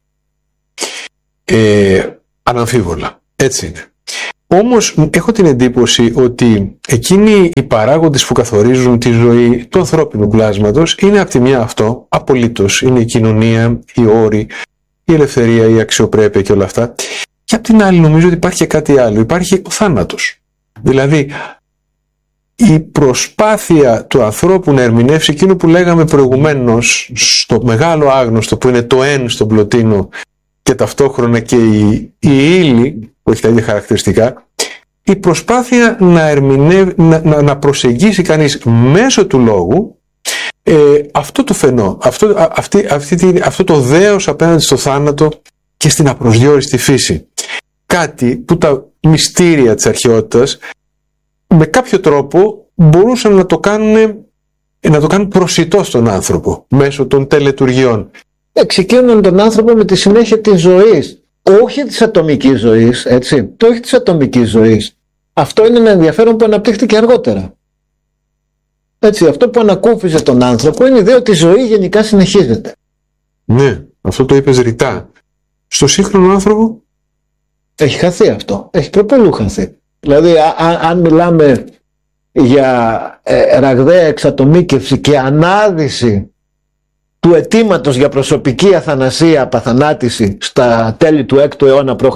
Αναμφίβολα, έτσι είναι. Όμως έχω την εντύπωση ότι εκείνοι οι παράγοντες που καθορίζουν τη ζωή του ανθρώπινου πλάσματος είναι από τη μια αυτό, απολύτως, είναι η κοινωνία, οι όροι, η ελευθερία, η αξιοπρέπεια και όλα αυτά. Και από την άλλη νομίζω ότι υπάρχει και κάτι άλλο, υπάρχει ο θάνατος. Δηλαδή η προσπάθεια του ανθρώπου να ερμηνεύσει εκείνο που λέγαμε προηγουμένως στο μεγάλο άγνωστο που είναι το εν στον Πλωτίνο και ταυτόχρονα και η ύλη που έχει τα ίδια χαρακτηριστικά, η προσπάθεια να προσεγγίσει κανείς μέσω του λόγου αυτό το φαινό, αυτό το δέος απέναντι στο θάνατο και στην απροσδιόριστη φύση. Κάτι που τα μυστήρια της αρχαιότητας με κάποιο τρόπο μπορούσαν να το κάνουν προσιτό στον άνθρωπο μέσω των τελετουργιών. Εξοικείωναν τον άνθρωπο με τη συνέχεια της ζωής, όχι της ατομικής ζωής, έτσι, το όχι της ατομικής ζωής. Αυτό είναι ένα ενδιαφέρον που αναπτύχθηκε αργότερα. Έτσι, αυτό που ανακούφιζε τον άνθρωπο είναι η ιδέα ότι η ζωή γενικά συνεχίζεται. Ναι, αυτό το είπες ρητά. Στο σύγχρονο άνθρωπο έχει χαθεί αυτό, έχει προπολού χαθεί. Δηλαδή αν μιλάμε για ραγδαία εξατομίκευση και ανάδυση του αιτήματος για προσωπική αθανασία, απαθανάτηση στα τέλη του 6ου αιώνα π.Χ.,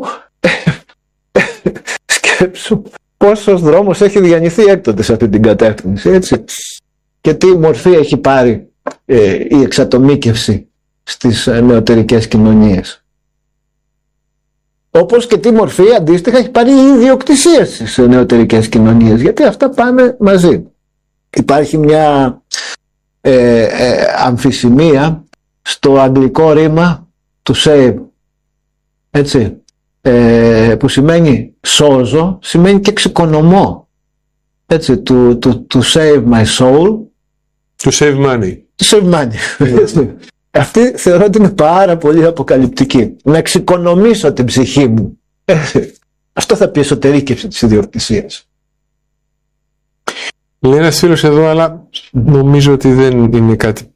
σκέψου πόσος δρόμος έχει διανυθεί έκτοτε σε αυτή την κατεύθυνση, έτσι. Και τι μορφή έχει πάρει η εξατομίκευση στις νεωτερικές κοινωνίες. Όπως και τι μορφή αντίστοιχα έχει πάρει η ιδιοκτησία στις νεωτερικές κοινωνίες, γιατί αυτά πάνε μαζί. Υπάρχει μια αμφισημία στο αγγλικό ρήμα του save, έτσι, που σημαίνει σώζω, σημαίνει και εξοικονομώ, έτσι, to save my soul, to save money, to save money. Αυτή θεωρώ ότι είναι πάρα πολύ αποκαλυπτική. Να εξοικονομήσω την ψυχή μου. Αυτό θα πει εσωτερήκευση της ιδιοκτησίας. Λέει ένας φίλος εδώ, αλλά νομίζω ότι δεν είναι κάτι.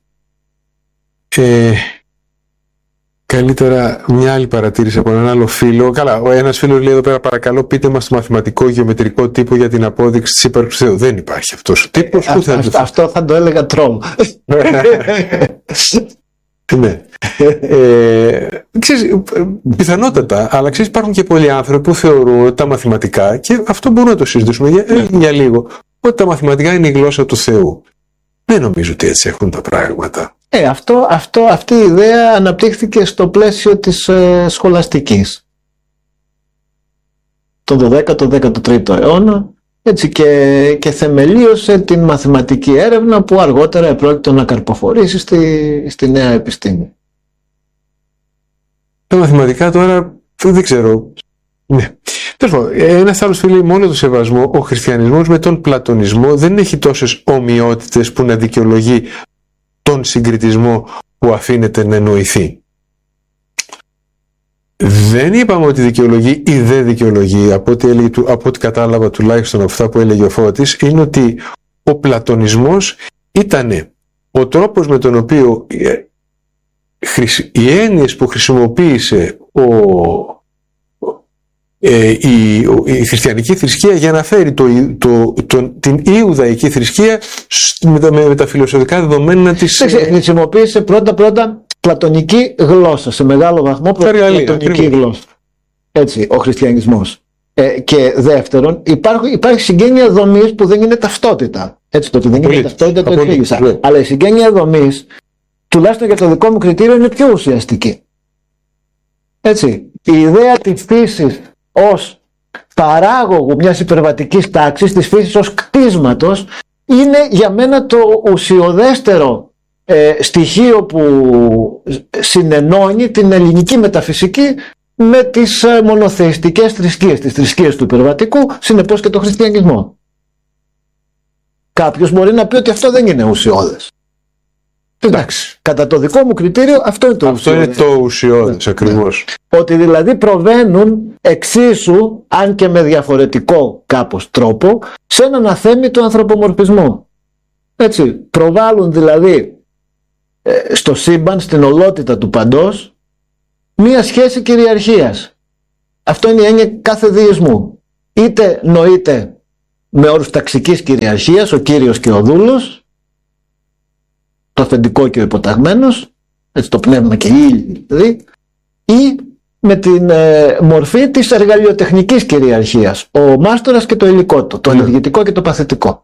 Καλύτερα μια άλλη παρατήρηση από έναν άλλο φίλο. Καλά, ένας φίλος λέει εδώ πέρα, παρακαλώ πείτε μας το μαθηματικό γεωμετρικό τύπο για την απόδειξη της ύπαρξης του Θεού. Δεν υπάρχει αυτός ο τύπος. Αυτό θα το έλεγα τρόλ. Ναι. Ξέρεις, πιθανότατα, αλλά ξέρεις, υπάρχουν και πολλοί άνθρωποι που θεωρούν ότι τα μαθηματικά, και αυτό μπορούμε να το συζητήσουμε για λίγο, ότι τα μαθηματικά είναι η γλώσσα του Θεού. Δεν νομίζω ότι έτσι έχουν τα πράγματα. Αυτή η ιδέα αναπτύχθηκε στο πλαίσιο της σχολαστικής. Το 12ο-13ο αιώνα, έτσι, και θεμελίωσε την μαθηματική έρευνα που αργότερα επρόκειτο να καρποφορήσει στη νέα επιστήμη. Τα μαθηματικά τώρα δεν ξέρω. Ναι. Ένας άλλος φίλος, μόνο το σεβασμό, ο χριστιανισμός με τον πλατωνισμό δεν έχει τόσες ομοιότητες που να δικαιολογεί τον συγκριτισμό που αφήνεται να εννοηθεί. Δεν είπαμε ότι δικαιολογεί ή δεν δικαιολογεί. Από ό,τι κατάλαβα τουλάχιστον από αυτά που έλεγε ο Φώτης, είναι ότι ο πλατωνισμός ήταν ο τρόπος με τον οποίο οι έννοιες που χρησιμοποίησε η χριστιανική θρησκεία για να φέρει την Ιουδαϊκή θρησκεία με τα φιλοσοφικά δεδομένα της. Χρησιμοποίησε πρώτα πλατωνική γλώσσα, σε μεγάλο βαθμό πλατωνική γλώσσα. Έτσι, ο χριστιανισμός. Και δεύτερον, υπάρχει συγγένεια δομής που δεν είναι ταυτότητα. Έτσι, το ότι δεν είναι ταυτότητα το εξήγησα. Αλλά η συγγένεια δομής, τουλάχιστον για το δικό μου κριτήριο, είναι πιο ουσιαστική. Έτσι, η ιδέα της φύσης ως παράγωγου μιας υπερβατικής τάξης, της φύσης ως κτίσματος, είναι για μένα το ουσιοδέστερο στοιχείο που συνενώνει την ελληνική μεταφυσική με τις μονοθεϊστικές θρησκείες, τις θρησκείες του υπερβατικού, συνεπώς και τον χριστιανισμό. Κάποιος μπορεί να πει ότι αυτό δεν είναι ουσιώδες. Εντάξει. Κατά το δικό μου κριτήριο αυτό είναι το ουσιώδες. Αυτό είναι το ουσιώδες, ακριβώς. Ότι δηλαδή προβαίνουν εξίσου, αν και με διαφορετικό κάπως τρόπο, σε έναν αθέμητο ανθρωπομορφισμό. Έτσι, προβάλλουν δηλαδή στο σύμπαν, στην ολότητα του παντός, μία σχέση κυριαρχίας. Αυτό είναι η έννοια κάθε δεισμού. Είτε νοείται με όρους ταξικής κυριαρχίας, ο κύριος και ο δούλος, το αφεντικό και ο υποταγμένος, έτσι το πνεύμα και η ύλη δηλαδή, ή με την μορφή της εργαλειοτεχνικής κυριαρχίας, ο μάστορας και το υλικό του, το ενεργητικό και το παθητικό.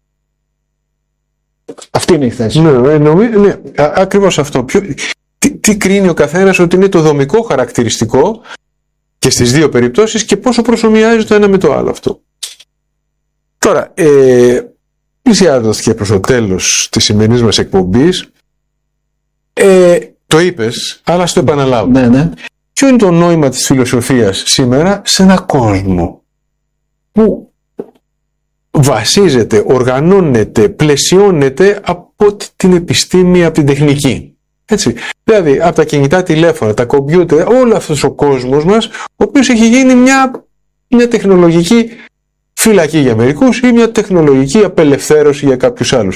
Αυτή είναι η θέση. Ναι, ακριβώς αυτό. Τι κρίνει ο καθένας ότι είναι το δομικό χαρακτηριστικό και στις δύο περιπτώσεις και πόσο προσομοιάζει το ένα με το άλλο αυτό. Τώρα, πλησιάζοντας και προς το τέλος της σημερινής μας εκπομπής, το είπες, αλλά στο επαναλάβω. Ναι. Ποιο είναι το νόημα της φιλοσοφίας σήμερα σε ένα κόσμο που βασίζεται, οργανώνεται, πλαισιώνεται από την επιστήμη, από την τεχνική. Έτσι. Δηλαδή, από τα κινητά τηλέφωνα, τα κομπιούτερ, όλο αυτός ο κόσμος μας, ο οποίος έχει γίνει μια τεχνολογική φυλακή για μερικούς ή μια τεχνολογική απελευθέρωση για κάποιους άλλους.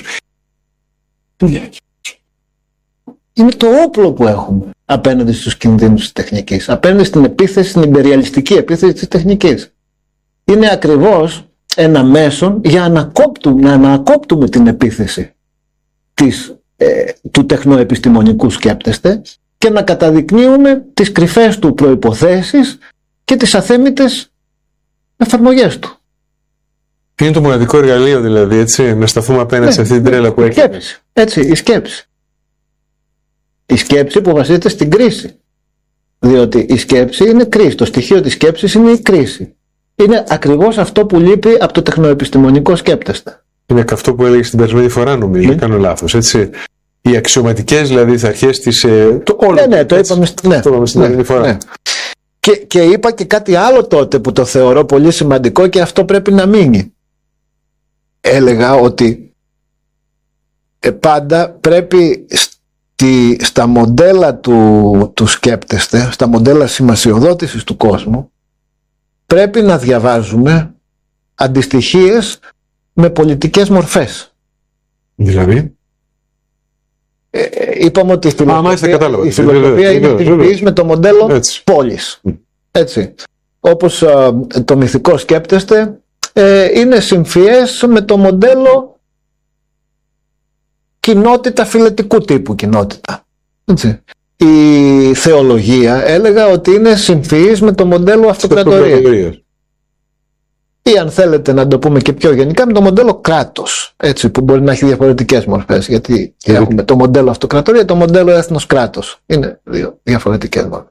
Είναι το όπλο που έχουμε απέναντι στους κινδύνους της τεχνικής, απέναντι στην επίθεση, στην υπεριαλιστική επίθεση της τεχνικής. Είναι ακριβώς ένα μέσον για να ανακόπτουμε την επίθεση του τεχνοεπιστημονικού σκέπτεστε και να καταδεικνύουμε τις κρυφές του προϋποθέσεις και τις αθέμητες εφαρμογές του. Είναι το μοναδικό εργαλείο δηλαδή, έτσι, να σταθούμε απέναντι σε αυτή την τρέλα που έχει. Έτσι, η σκέψη. Η σκέψη που βασίζεται στην κρίση. Διότι η σκέψη είναι κρίση. Το στοιχείο της σκέψης είναι η κρίση. Είναι ακριβώς αυτό που λείπει από το τεχνοεπιστημονικό σκέπτεστε. Είναι και αυτό που έλεγες την περασμένη φορά, νομίζω. Δεν κάνω λάθος, έτσι. Οι αξιωματικές δηλαδή αρχές της. Το είπαμε στην περασμένη φορά. Ναι. Και είπα και κάτι άλλο τότε που το θεωρώ πολύ σημαντικό και αυτό πρέπει να μείνει. Έλεγα ότι πάντα πρέπει στα μοντέλα του σκέπτεστε, στα μοντέλα σημασιοδότησης του κόσμου, πρέπει να διαβάζουμε αντιστοιχίες με πολιτικές μορφές. Δηλαδή? Είπαμε ότι η φιλοσοφία είναι της με το μοντέλο πόλης. Έτσι. Όπως το μυθικό σκέπτεστε είναι συμφιές με το μοντέλο κοινότητα φιλετικού τύπου κοινότητα. Έτσι. Η θεολογία έλεγα ότι είναι συμφιής με το μοντέλο αυτοκρατορίας. Ή αν θέλετε να το πούμε και πιο γενικά με το μοντέλο κράτος, έτσι, που μπορεί να έχει διαφορετικές μορφές, γιατί έχουμε το μοντέλο αυτοκρατορία, το μοντέλο έθνος κράτος. Είναι δύο διαφορετικές μορφές.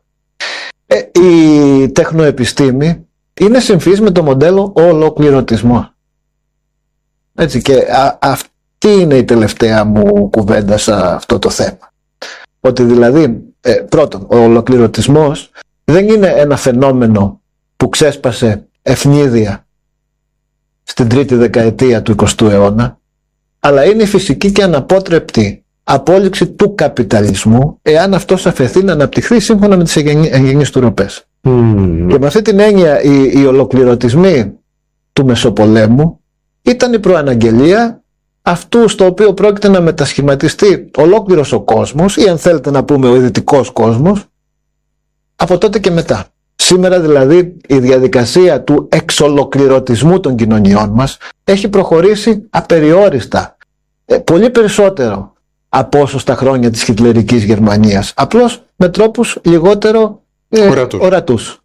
Η τεχνοεπιστήμη είναι συμφιής με το μοντέλο ολοκληρωτισμό. Έτσι, και αυτή είναι η τελευταία μου κουβέντα σε αυτό το θέμα. Ότι δηλαδή, πρώτον, ο ολοκληρωτισμός δεν είναι ένα φαινόμενο που ξέσπασε ευνίδια στην τρίτη δεκαετία του 20ου αιώνα, αλλά είναι η φυσική και αναπότρεπτη απόλυξη του καπιταλισμού, εάν αυτός αφαιθεί να αναπτυχθεί σύμφωνα με τις εγγενείς του ροπές. Και με αυτή την έννοια οι ολοκληρωτισμοί του Μεσοπολέμου ήταν η προαναγγελία αυτού στο οποίο πρόκειται να μετασχηματιστεί ολόκληρος ο κόσμος, ή αν θέλετε να πούμε ο ιδρυτικός κόσμος, από τότε και μετά. Σήμερα δηλαδή η διαδικασία του εξολοκληρωτισμού των κοινωνιών μας έχει προχωρήσει απεριόριστα, πολύ περισσότερο από όσο στα χρόνια της χιτλερικής Γερμανίας, απλώς με τρόπους λιγότερο ορατούς.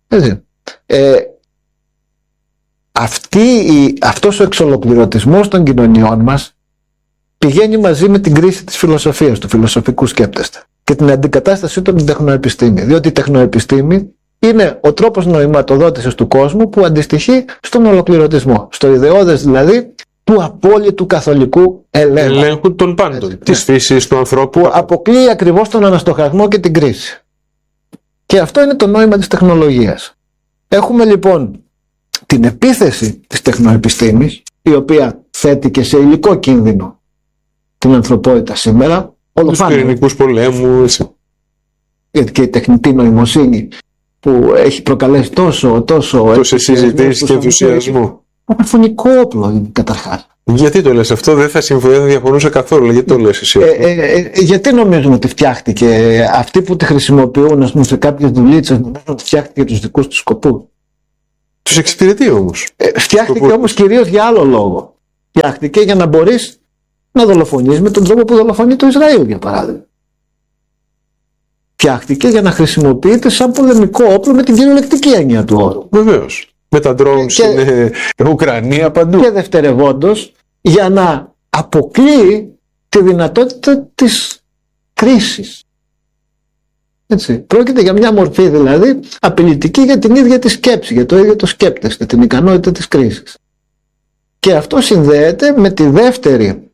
Αυτός ο εξολοκληρωτισμός των κοινωνιών μας πηγαίνει μαζί με την κρίση της φιλοσοφίας, του φιλοσοφικού σκέπτεστε, και την αντικατάστασή του από την τεχνοεπιστήμη, διότι η τεχνοεπιστήμη είναι ο τρόπος νοηματοδότησης του κόσμου που αντιστοιχεί στον ολοκληρωτισμό, στο ιδεώδες δηλαδή του απόλυτου καθολικού ελέγχου των πάντων, της φύσης του ανθρώπου, που αποκλείει ακριβώς τον αναστοχασμό και την κρίση. Και αυτό είναι το νόημα της τεχνολογίας. Έχουμε λοιπόν την επίθεση της τεχνοεπιστήμης, η οποία θέτει και σε υλικό κίνδυνο την ανθρωπότητα σήμερα, τους πυρηνικούς πολέμους. Γιατί και η τεχνητή νοημοσύνη που έχει προκαλέσει τόσες συζητήσεις και ενθουσιασμό. Ένα φωνικό όπλο είναι καταρχάς. Γιατί το λες αυτό, δεν θα διαφωνούσα καθόλου. Γιατί το λες εσύ αυτό? Γιατί νομίζουν ότι φτιάχτηκε? Αυτοί που τη χρησιμοποιούν, ας πούμε, σε κάποιες δουλίτσες, νομίζουν ότι φτιάχτηκε για τους δικούς τους σκοπούς. Τους εξυπηρετεί όμως. Φτιάχτηκε όμως κυρίως για άλλο λόγο. Φτιάχτηκε για να μπορείς να δολοφονείς με τον τρόπο που δολοφονεί το Ισραήλ, για παράδειγμα. Φτιάχτηκε για να χρησιμοποιείται σαν πολεμικό όπλο με την κυριολεκτική έννοια του όρου. Βεβαίως. Με τα drones στην Ουκρανία παντού. Και δευτερευόντως για να αποκλείει τη δυνατότητα της κρίσης. Έτσι. Πρόκειται για μια μορφή δηλαδή απειλητική για την ίδια τη σκέψη, για το ίδιο το σκέπτεστε, την ικανότητα της κρίσης. Και αυτό συνδέεται με τη δεύτερη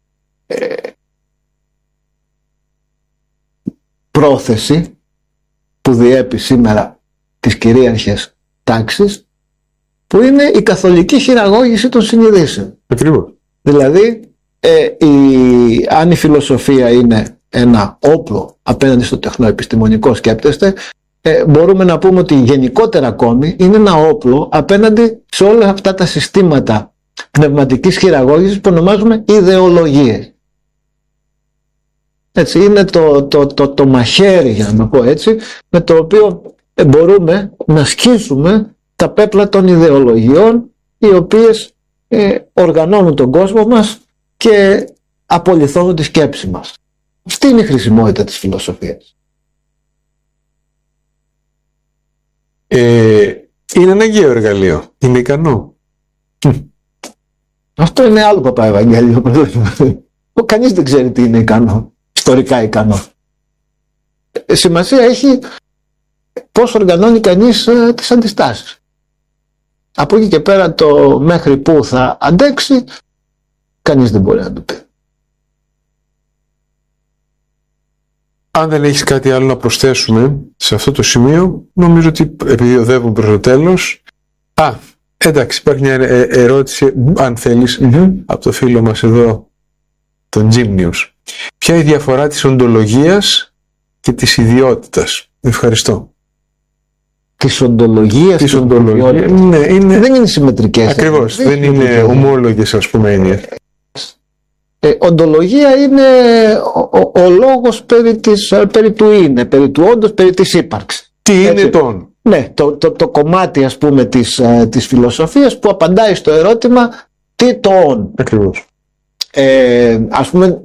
πρόθεση που διέπει σήμερα τις κυρίαρχες τάξεις, που είναι η καθολική χειραγώγηση των συνειδήσεων. Ακριβώς. Δηλαδή, αν η φιλοσοφία είναι ένα όπλο απέναντι στο τεχνοεπιστημονικό σκέπτεστε, μπορούμε να πούμε ότι γενικότερα ακόμη είναι ένα όπλο απέναντι σε όλα αυτά τα συστήματα πνευματικής χειραγώγησης που ονομάζουμε ιδεολογίες. Έτσι, είναι το μαχαίρι, για να το πω έτσι, με το οποίο μπορούμε να σκίσουμε τα πέπλα των ιδεολογιών, οι οποίες οργανώνουν τον κόσμο μας και απολυθώνουν τη σκέψη μας. Αυτή είναι η χρησιμότητα της φιλοσοφίας. Είναι αναγκαίο εργαλείο. Είναι ικανό. Αυτό είναι άλλο παπαευαγγέλιο. Κανείς δεν ξέρει τι είναι ικανό. Ιστορικά ικανό. Σημασία έχει πώς οργανώνει κανείς τις αντιστάσεις. Από εκεί και πέρα το μέχρι που θα αντέξει, κανείς δεν μπορεί να το πει. Αν δεν έχεις κάτι άλλο να προσθέσουμε σε αυτό το σημείο, νομίζω ότι επειδή οδεύουμε προς το τέλος. Εντάξει, υπάρχει μια ερώτηση, αν θέλεις, από το φίλο μας εδώ, τον Gymnius. Ποια είναι η διαφορά της οντολογίας και της ιδιότητας? Ευχαριστώ. Της οντολογίας και της ιδιότητας. Ναι, δεν είναι συμμετρικές. Ακριβώς, δεν είναι ομόλογες, ας πούμε, έννοιες. Οντολογία είναι ο λόγος περί του είναι, περί του όντως, περί της ύπαρξης. Τι είναι τον? Ναι, το κομμάτι, ας πούμε, της φιλοσοφίας που απαντάει στο ερώτημα τι το όν. Ακριβώς. Ας πούμε,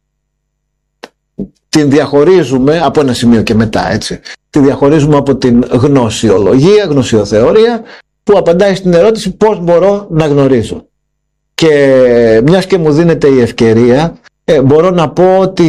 την διαχωρίζουμε από ένα σημείο και μετά, έτσι. Τη διαχωρίζουμε από την γνωσιολογία, γνωσιοθεωρία, που απαντάει στην ερώτηση πώς μπορώ να γνωρίζω. Και μιας και μου δίνεται η ευκαιρία, μπορώ να πω ότι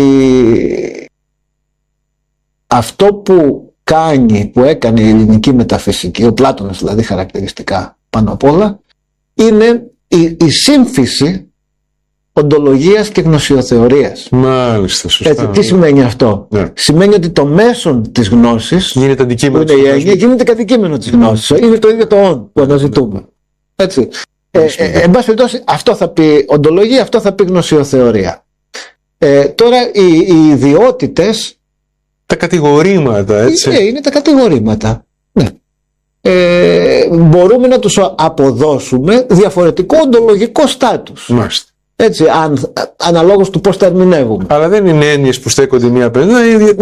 αυτό που έκανε η ελληνική μεταφυσική, ο Πλάτωνας δηλαδή χαρακτηριστικά πάνω απ' όλα, είναι η σύμφυση οντολογίας και γνωσιοθεωρίας. Μάλιστα, σωστά. Έτσι, τι σημαίνει αυτό? Ναι. Σημαίνει ότι το μέσον της γνώσης γίνεται αντικείμενο της γνώσης, γίνεται κατοικείμενο της γνώσης. Είναι το ίδιο το όν που αναζητούμε. Έτσι. Εν πάση περιπτώσει, αυτό θα πει οντολογία, αυτό θα πει γνωσιοθεωρία. Τώρα οι ιδιότητες, τα κατηγορήματα, έτσι. Είναι τα κατηγορήματα. Ναι. Μπορούμε να τους αποδώσουμε διαφορετικό οντολογικό στάτους. Μάλιστα. Έτσι, αναλόγως του πώς τα ερμηνεύουμε. Αλλά δεν είναι έννοιες που στέκονται μία απέναντι.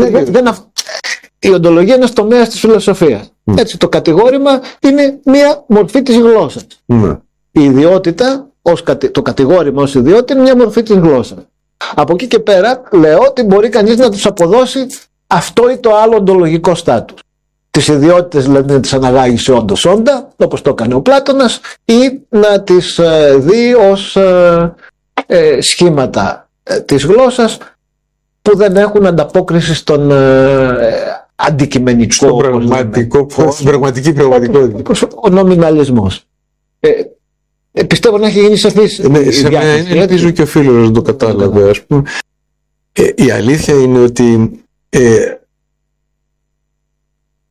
Η οντολογία είναι ένας τομέας της φιλοσοφίας. Έτσι, το κατηγόρημα είναι μία μορφή της γλώσσας. Η ιδιότητα, το κατηγόρημα ως ιδιότητα, είναι μία μορφή της γλώσσας. Από εκεί και πέρα λέω ότι μπορεί κανείς να τους αποδώσει αυτό ή το άλλο οντολογικό στάτους. Τις ιδιότητες δηλαδή να τις αναγάγει σε όντως όντα, όπως το έκανε ο Πλάτωνας, ή να τις δει ως σχήματα της γλώσσας που δεν έχουν ανταπόκριση στον αντικειμενικό, στον πραγματική πραγματικότητα. Ο νομιναλισμός. Πιστεύω να έχει γίνει σαφής η διάκριση. Ελπίζω και ο φίλος να το κατάλαβε, ας πούμε. Η αλήθεια είναι ότι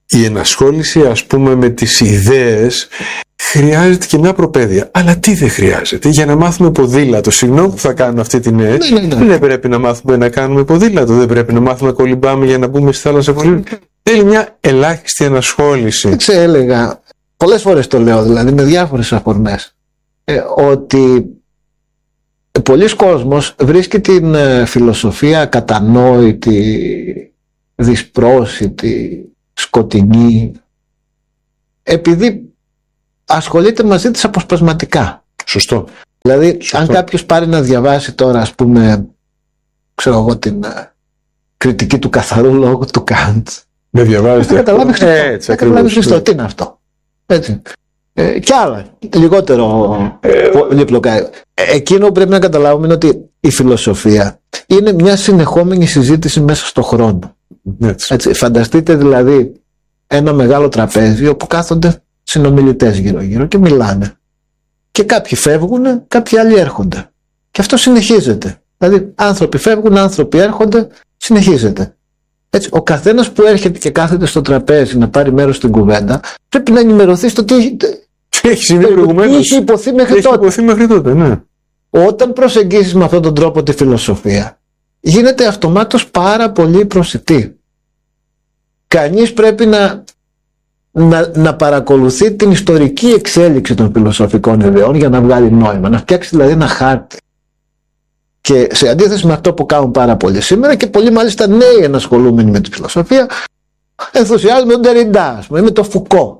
η ενασχόληση, ας πούμε, με τις ιδέες χρειάζεται και μια προπαίδεια. Αλλά τι δεν χρειάζεται? Για να μάθουμε ποδήλατο, συγγνώμη που θα κάνω αυτή την έτσι, δεν πρέπει να μάθουμε να κάνουμε ποδήλατο, δεν πρέπει να μάθουμε να κολυμπάμε για να μπούμε στη θάλασσα πολύ. Θέλει μια ελάχιστη ενασχόληση. Έτσι έλεγα, πολλές φορές το λέω, δηλαδή με διάφορες αφορμές, ότι πολλοί κόσμος βρίσκει την φιλοσοφία κατανόητη, δυσπρόσιτη, σκοτεινή, επειδή ασχολείται μαζί της αποσπασματικά. Σωστό. Δηλαδή, αν κάποιος πάρει να διαβάσει τώρα, ας πούμε, ξέρω εγώ, την κριτική του καθαρού λόγου του Καντ, δεν διαβάζει. θα καταλάβει Χριστό. Τι είναι αυτό? Έτσι. Κι άλλα, λιγότερο πολύπλοκα. Εκείνο που πρέπει να καταλάβουμε είναι ότι η φιλοσοφία είναι μια συνεχόμενη συζήτηση μέσα στον χρόνο. Έτσι, φανταστείτε δηλαδή ένα μεγάλο τραπέζι όπου κάθονται συνομιλητές γύρω-γύρω και μιλάνε. Και κάποιοι φεύγουν, κάποιοι άλλοι έρχονται. Και αυτό συνεχίζεται. Δηλαδή, άνθρωποι φεύγουν, άνθρωποι έρχονται, συνεχίζεται. Έτσι, ο καθένας που έρχεται και κάθεται στο τραπέζι να πάρει μέρος στην κουβέντα, πρέπει να ενημερωθεί στο τι έχει υποθεί μέχρι τότε. Ναι. Όταν προσεγγίσεις με αυτόν τον τρόπο τη φιλοσοφία, γίνεται αυτομάτως πάρα πολύ προσιτή. Κανείς πρέπει να παρακολουθεί την ιστορική εξέλιξη των φιλοσοφικών ιδεών για να βγάλει νόημα, να φτιάξει δηλαδή ένα χάρτη. Και σε αντίθεση με αυτό που κάνουν πάρα πολλοί σήμερα, και πολλοί μάλιστα νέοι ενασχολούμενοι με τη φιλοσοφία, ενθουσιάζουν με τον Τεριντά, με τον Φουκώ.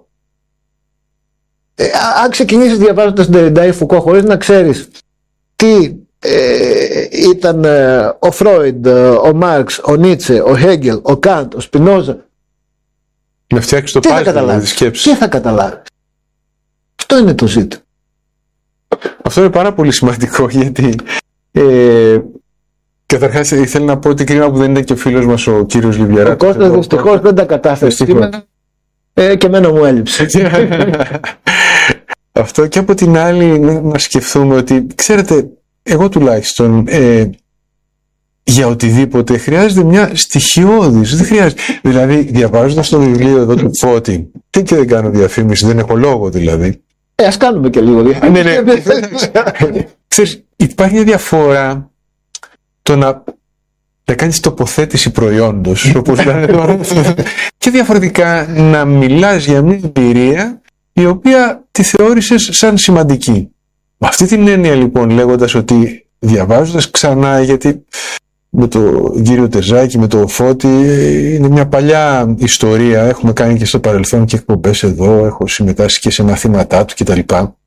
Αν ξεκινήσεις διαβάζοντας τον Τεριντά ή Φουκώ χωρίς να ξέρεις τι ήταν ο Φρόιντ, ο Μάρξ, ο Νίτσε, ο Χέγκελ, ο Καντ, ο Σπινόζα, να φτιάξεις το πάζλ της σκέψης. Τι θα καταλάβεις? Αυτό είναι το ζήτημα. Αυτό είναι πάρα πολύ σημαντικό, γιατί καταρχάς ήθελα να πω ότι κρίμα που δεν είναι και ο φίλος μας ο κύριος Λιβιεράτος. Ο Κώστας δυστυχώς δεν τα κατάφερε σήμερα, και εμένα μου έλειψε. Αυτό, και από την άλλη να σκεφτούμε ότι, ξέρετε, εγώ τουλάχιστον για οτιδήποτε χρειάζεται μια στοιχειώδης, δεν χρειάζεται. Δηλαδή, διαβάζοντας το βιβλίο εδώ του Φώτη, τι και δεν κάνω διαφήμιση, δεν έχω λόγο δηλαδή. Ας κάνουμε και λίγο διαφήμιση. Ναι. Ξέρεις, υπάρχει μια διαφορά το να κάνεις τοποθέτηση προϊόντος, όπως λένε τώρα, και διαφορετικά να μιλάς για μια εμπειρία η οποία τη θεώρησες σαν σημαντική. Με αυτή την έννοια λοιπόν, λέγοντας ότι διαβάζοντας ξανά, γιατί με τον κύριο Τερζάκη, με τον Φώτη, είναι μια παλιά ιστορία, έχουμε κάνει και στο παρελθόν και εκπομπές εδώ, έχω συμμετάσχει και σε μαθήματά του κτλ.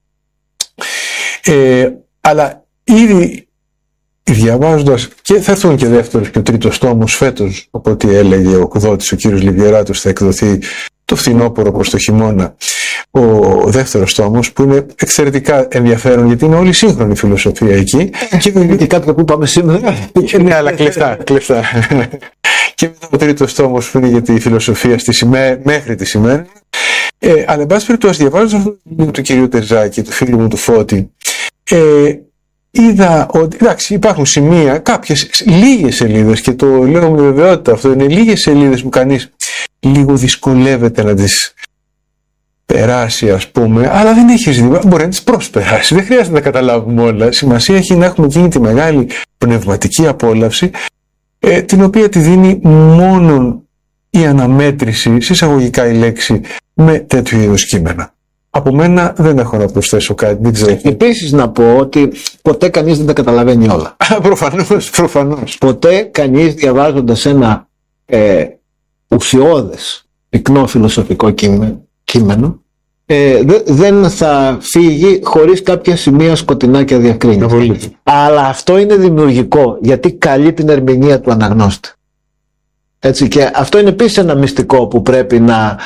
Αλλά ήδη διαβάζοντας, και θα έρθουν και δεύτερος και ο τρίτος τόμος φέτος, από ό,τι έλεγε ο εκδότης ο κύριος Λιβιεράτος, θα εκδοθεί το φθινόπωρο προς το χειμώνα ο δεύτερος τόμος, που είναι εξαιρετικά ενδιαφέρον, γιατί είναι όλη σύγχρονη φιλοσοφία εκεί. Και κάποιο που είπαμε σήμερα. Ναι, αλλά κλεφτά. Και μετά ο τρίτος τόμος που είναι για τη φιλοσοφία μέχρι τη σήμερα. Αλλά εν πάση περιπτώσει, διαβάζοντας αυτό το βιβλίο του κυρίου Τερζάκη, του φίλου μου του Φώτη, είδα ότι εντάξει, υπάρχουν σημεία, κάποιες λίγες σελίδες, και το λέω με βεβαιότητα αυτό, είναι λίγες σελίδες που κανείς λίγο δυσκολεύεται να τις περάσει, ας πούμε, αλλά δεν έχει ζήτημα, μπορεί να τις προσπεράσει, δεν χρειάζεται να τα καταλάβουμε όλα. Σημασία έχει να έχουμε εκείνη τη μεγάλη πνευματική απόλαυση, την οποία τη δίνει μόνο η αναμέτρηση, συσσαγωγικά η λέξη, με τέτοιου είδους κείμενα. Από μένα δεν έχω να προσθέσω κάτι, δεν ξέρω. Επίσης να πω ότι ποτέ κανείς δεν τα καταλαβαίνει όλα. Προφανώς. Ποτέ κανείς διαβάζοντας ένα ουσιώδες, πυκνό φιλοσοφικό κείμενο, δεν θα φύγει χωρίς κάποια σημεία σκοτεινά και αδιακρίνητα. Αλλά αυτό είναι δημιουργικό, γιατί καλεί την ερμηνεία του αναγνώστη. Έτσι, και αυτό είναι επίσης ένα μυστικό που πρέπει να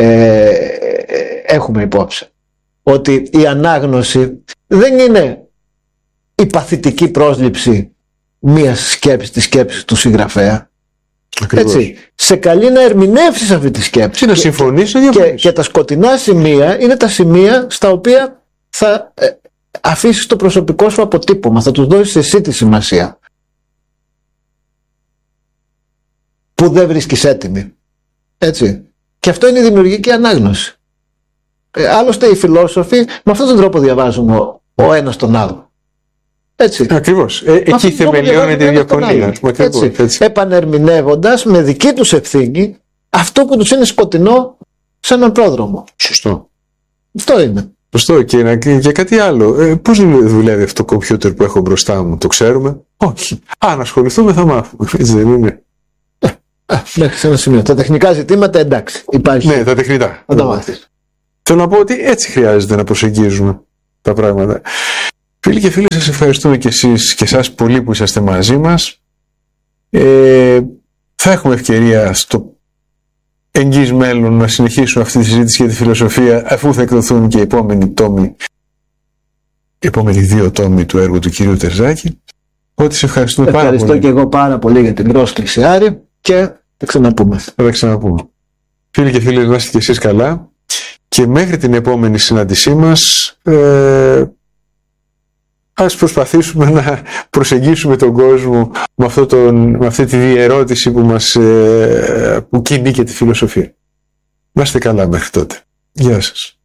έχουμε υπόψη. Ότι η ανάγνωση δεν είναι η παθητική πρόσληψη μιας σκέψης, της σκέψης του συγγραφέα. Έτσι, σε καλεί να ερμηνεύσεις αυτή τη σκέψη, να συμφωνείς και τα σκοτεινά σημεία είναι τα σημεία στα οποία θα αφήσεις το προσωπικό σου αποτύπωμα, θα τους δώσεις εσύ τη σημασία που δεν βρίσκεις έτοιμη. Έτσι. Και αυτό είναι η δημιουργική ανάγνωση. Άλλωστε οι φιλόσοφοι με αυτόν τον τρόπο διαβάζουν ο ένας τον άλλο. Έτσι. Ακριβώς. Εκεί θεμελιώνεται η διαφωνία. Επανερμηνεύοντας με δική τους ευθύνη αυτό που τους είναι σκοτεινό σε έναν πρόδρομο. Σωστό. Αυτό είναι. Σωστό. Και κάτι άλλο. Πώς δουλεύει αυτό το κομπιούτερ που έχω μπροστά μου, το ξέρουμε? Όχι. Αν ασχοληθούμε θα μάθουμε. Έτσι δεν είναι? Μέχρι σε ένα σημείο. Τα τεχνικά ζητήματα εντάξει. Υπάρχει. Ναι, τα τεχνητά. Θα τα μάθεις. Θέλω να πω ότι έτσι χρειάζεται να προσεγγίζουμε τα πράγματα. Φίλοι και φίλοι, σας ευχαριστούμε και εσείς και εσάς πολύ που είσαστε μαζί μας. Θα έχουμε ευκαιρία στο εγγύς μέλλον να συνεχίσουμε αυτή τη συζήτηση για τη φιλοσοφία, αφού θα εκδοθούν και οι επόμενοι 2 τόμοι του έργου του κυρίου Τερζάκη. Οπότε σε ευχαριστούμε πάρα πολύ. Ευχαριστώ και εγώ πάρα πολύ για την πρόσκληση, Άρη, και θα ξαναπούμε. Θα τα ξαναπούμε. Φίλοι και φίλοι, να είστε και εσείς καλά. Και μέχρι την επόμενη συνάντησή μας, ας προσπαθήσουμε να προσεγγίσουμε τον κόσμο με αυτή τη διερώτηση που κινεί και τη φιλοσοφία. Να είστε καλά μέχρι τότε. Γεια σας.